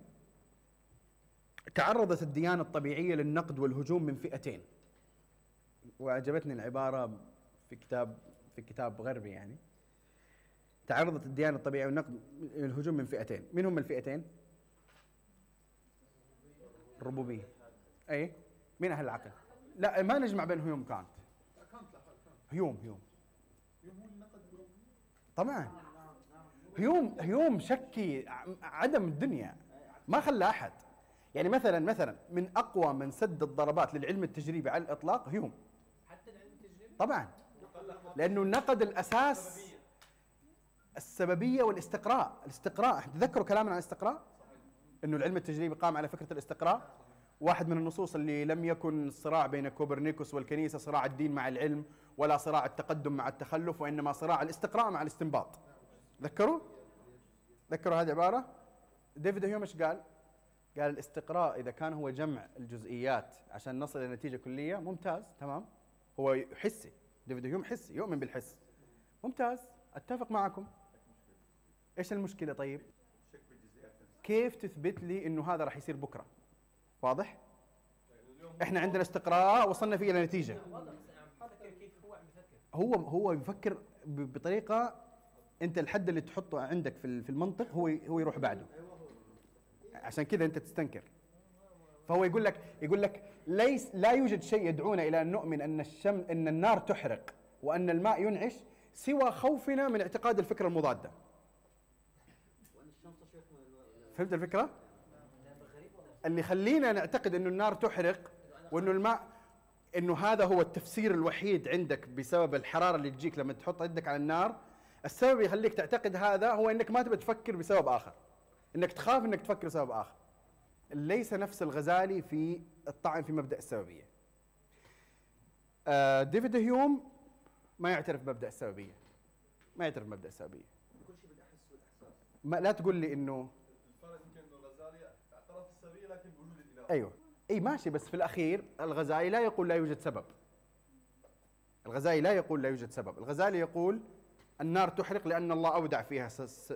تعرضت الديانة الطبيعية للنقد والهجوم من فئتين، وأعجبتني العبارة في كتاب في كتاب غربي يعني. تعرضت الديانة الطبيعية للنقد والهجوم من فئتين، من هم الفئتين؟ الربوبية. أي مين أهل العقل؟ لا ما نجمع بين هيوم كانت. هيوم هيوم طبعا. هيوم هيوم شكي عدم الدنيا، ما خلى أحد. يعني مثلا مثلا من اقوى من سد الضربات للعلم التجريبي على الاطلاق هيوم. حتى العلم التجريبي طبعا، لانه نقد الاساس السببيه والاستقراء. الاستقراء تذكروا كلامنا عن الاستقراء، انه العلم التجريبي قام على فكره الاستقراء. واحد من النصوص اللي لم يكن الصراع بين كوبرنيكوس والكنيسه صراع الدين مع العلم، ولا صراع التقدم مع التخلف، وانما صراع الاستقراء مع الاستنباط. ذكروا ذكروا هذه العباره. ديفيد هيوم ايش قال؟ قال الاستقراء إذا كان هو جمع الجزئيات عشان نصل إلى نتيجة كلية ممتاز تمام، هو حسي. ديفيد هيوم حسي، يؤمن بالحس، ممتاز، أتفق معكم. إيش المشكلة طيب؟ كيف تثبت لي إنه هذا راح يصير بكرة؟ واضح؟ إحنا عندنا استقراء وصلنا فيه إلى نتيجة. هو هو يفكر بطريقة أنت الحد اللي تحطه عندك في المنطق هو هو يروح بعده. عشان كذا انت تستنكر. فهو يقول لك يقول لك ليس لا يوجد شيء يدعونا الى ان نؤمن ان الشم ان النار تحرق وان الماء ينعش سوى خوفنا من اعتقاد الفكره المضاده. فهمت الفكره؟ اللي يخلينا نعتقد انه النار تحرق وانه الماء، انه هذا هو التفسير الوحيد عندك بسبب الحراره اللي تجيك لما تحط يدك على النار. السبب يخليك تعتقد هذا هو انك ما تبي تفكر بسبب اخر، انك تخاف انك تفكر بسبب اخر. ليس نفس الغزالي في الطعن في مبدأ السببية. آه ديفيد هيوم ما يعترف بمبدأ السببية، ما يعترف بمبدأ السببية. ما لا تقول لي انه الفرق يمكن انه الغزالي اعترف بالسببية لكن بوجود الاله. ايوه اي ماشي، بس في الاخير الغزالي لا يقول لا يوجد سبب. الغزالي لا يقول لا يوجد سبب، الغزالي يقول النار تحرق لأن الله أودع فيها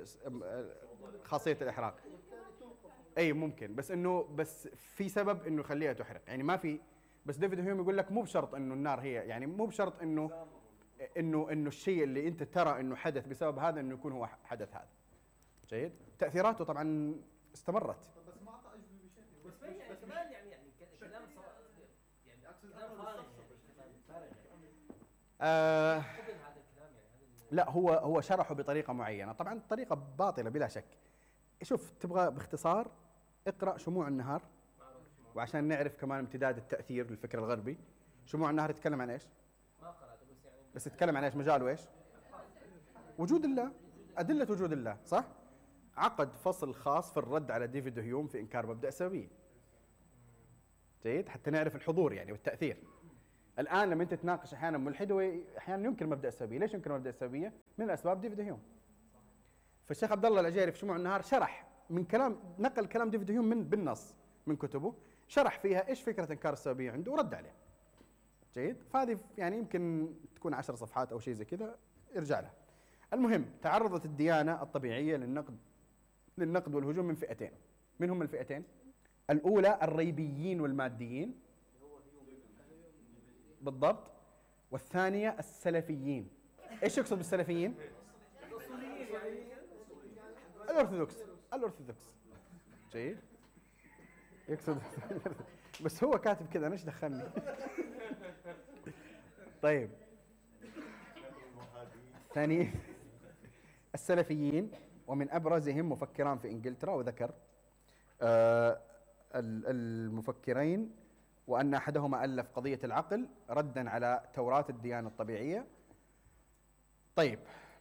خاصية الإحراق. أي ممكن، بس إنه بس في سبب إنه يخليها تحرق، يعني ما في. بس ديفيد هيوم يقول لك مو بشرط إنه النار هي، يعني مو بشرط إنه إنه إنه الشيء اللي أنت ترى إنه حدث بسبب هذا إنه يكون هو حدث هذا. جيد؟ تأثيراته طبعًا استمرت. بس ما أعطى أجوبة بشيء. بس يعني كمان يعني يعني كلام يعني كلام فارغ فارغ آه لا هو هو شرحه بطريقه معينه، طبعا طريقه باطله بلا شك. شوف تبغى باختصار اقرا شموع النهار، وعشان نعرف كمان امتداد التاثير للفكر الغربي. شموع النهار يتكلم عن ايش؟ ما قراته بس يعني بس يتكلم عن ايش؟ مجاله ايش؟ وجود الله، ادله وجود الله، صح؟ عقد فصل خاص في الرد على ديفيد هيوم في انكار مبدا السببيه. جيد؟ حتى نعرف الحضور يعني والتاثير. الآن لما أنت تناقش أحيانا ملحد هو أحيانا ينكر مبدأ السببية. ليش ينكر مبدأ السببية؟ من الأسباب ديفيد هيوم. فالشيخ عبد الله العجيري في شموع النهار شرح من كلام، نقل كلام ديفيد هيوم من بالنص من كتبه، شرح فيها إيش فكرة إنكار السببية عنده ورد عليها. جيد؟ فهذه يعني يمكن تكون عشر صفحات أو شيء زي كذا، ارجع لها. المهم، تعرضت الديانة الطبيعية للنقد للنقد والهجوم من فئتين. من هم الفئتين؟ الأولى الريبيين والماديين بالضبط، والثانية السلفيين. ايش يقصد بالسلفيين؟ الأرثوذكس. الأرثوذكس. جيد؟ يقصد بس هو كاتب كذا، انا ايش دخلني؟ طيب ثاني السلفيين، ومن ابرزهم مفكران في انجلترا، وذكر آه المفكرين وأن أحدهما ألف قضية العقل رداً على توراة الديانة الطبيعية. طيب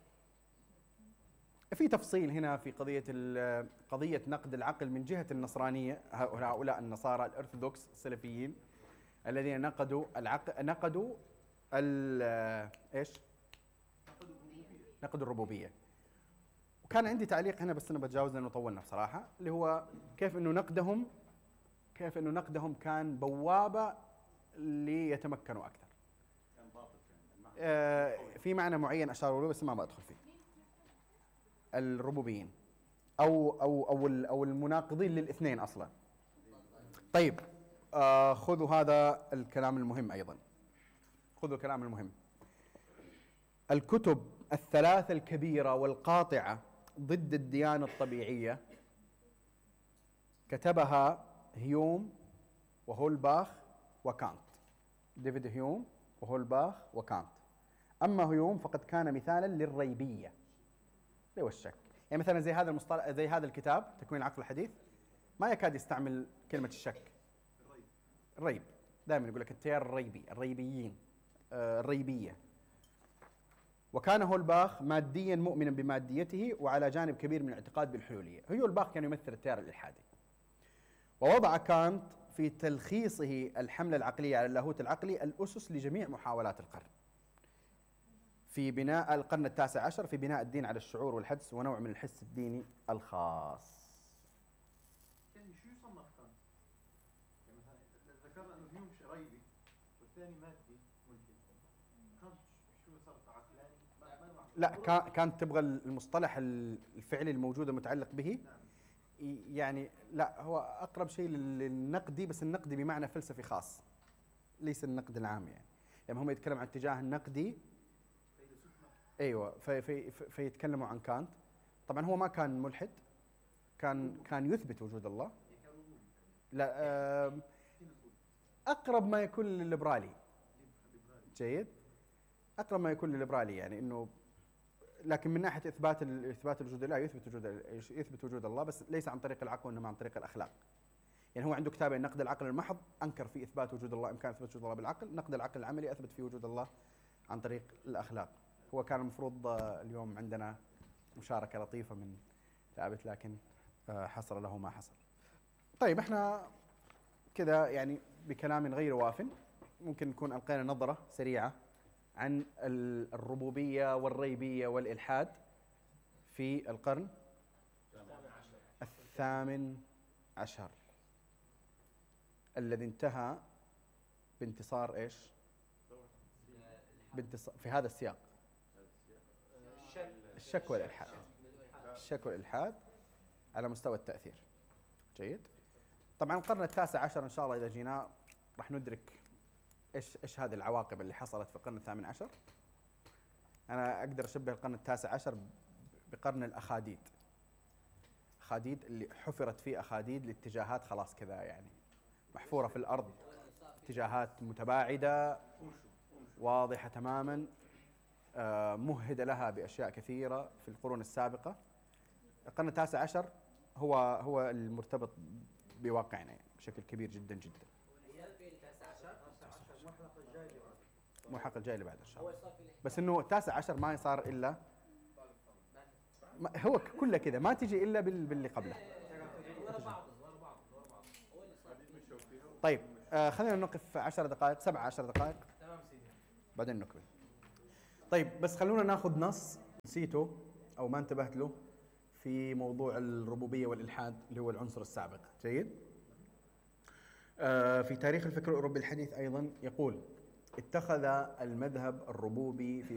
في تفصيل هنا في قضية قضية نقد العقل من جهة النصرانية، هؤلاء النصارى الأرثوذكس السلفيين الذين نقدوا العقل، نقدوا ايش؟ نقدوا الربوبية. وكان عندي تعليق هنا بس أنا بتجاوز لأنه طولنا بصراحة، اللي هو كيف إنه نقدهم كيف انه نقدهم كان بوابه ليتمكنوا أكثر. آه في معنى معين أشاروا له بس ما بدخل فيه. الربوبيين أو أو أو أو المناقضين للاثنين أصلا. طيب آه خذوا هذا الكلام المهم أيضا. خذوا الكلام المهم. الكتب الثلاثة الكبيرة والقاطعة ضد الديانة الطبيعية كتبها هيوم وهولباخ وكانت. ديفيد هيوم وهولباخ وكانت. أما هيوم فقد كان مثالا للريبية اللي هو الشك. يعني مثلا زي هذا المصطلح، زي هذا الكتاب تكوين العقل الحديث ما يكاد يستعمل كلمة الشك. الريب دائما يقول لك التيار الريبي، الريبيين، آه الريبية. وكان هولباخ ماديا مؤمنا بماديته وعلى جانب كبير من الاعتقاد بالحلولية. هولباخ كان يمثل التيار الإلحادي. ووضع كانت في تلخيصه الحملة العقلية على اللاهوت العقلي الأسس لجميع محاولات القرن في بناء القرن التاسع عشر في بناء الدين على الشعور والحدس ونوع من الحس الديني الخاص. يعني شو يصنف كان؟ يعني مثلا ذكرنا انه هيوم ريبي والثاني مادي ممكن. كان شو صار عقلاني؟ ما ما لا كان كانت تبغى المصطلح الفعلي الموجود المتعلق به. يعني لا هو اقرب شيء للنقدي، بس النقدي بمعنى فلسفي خاص ليس النقد العام. يعني يعني هم يتكلم عن اتجاه النقدي. ايوه في في فيتكلموا عن كانت. طبعا هو ما كان ملحد، كان كان يثبت وجود الله. لا اقرب ما يكون للليبرالي. جيد، اقرب ما يكون للليبرالي، يعني انه لكن من ناحيه اثبات اثبات وجود الله يثبت وجود يثبت وجود الله، بس ليس عن طريق العقل وانما عن طريق الاخلاق. يعني هو عنده كتابين: نقد العقل المحض انكر في اثبات وجود الله، امكان اثبات وجود الله بالعقل. نقد العقل العملي اثبت في وجود الله عن طريق الاخلاق. هو كان المفروض اليوم عندنا مشاركه لطيفه من ثابت، لكن حصل له ما حصل. طيب احنا كذا يعني بكلام غير واف ممكن نكون القينا نظره سريعه عن الربوبيه والريبيه والالحاد في القرن الثامن عشر الذي انتهى بانتصار ايش؟ بانتصار في هذا السياق الشك والإلحاد. الشك والإلحاد على مستوى التأثير. جيد. طبعا القرن التاسع عشر إن شاء الله إذا جينا راح ندرك إيش إيش هذه العواقب اللي حصلت في القرن الثامن عشر. أنا أقدر أشبه القرن التاسع عشر بقرن الأخاديد. أخاديد اللي حفرت فيه أخاديد لاتجاهات خلاص كذا يعني محفورة في الأرض، اتجاهات متباعدة واضحة تماما، مهدة لها بأشياء كثيرة في القرون السابقة. القرن التاسع عشر هو هو المرتبط بواقعنا يعني بشكل كبير جدا جدا. الملحق الجاي اللي بعد إن شاء الله. بس إنه التاسع عشر ما صار إلا هو كله كذا، ما تجي إلا باللي قبله. طيب آه خلينا نوقف عشر دقائق، سبع عشر دقائق بعدين نكمل. طيب بس خلونا ناخذ نص نسيته أو ما انتبهت له في موضوع الربوبية والإلحاد اللي هو العنصر السابق. جيد. آه في تاريخ الفكر الأوروبي الحديث أيضا يقول: اتخذ المذهب الربوبي في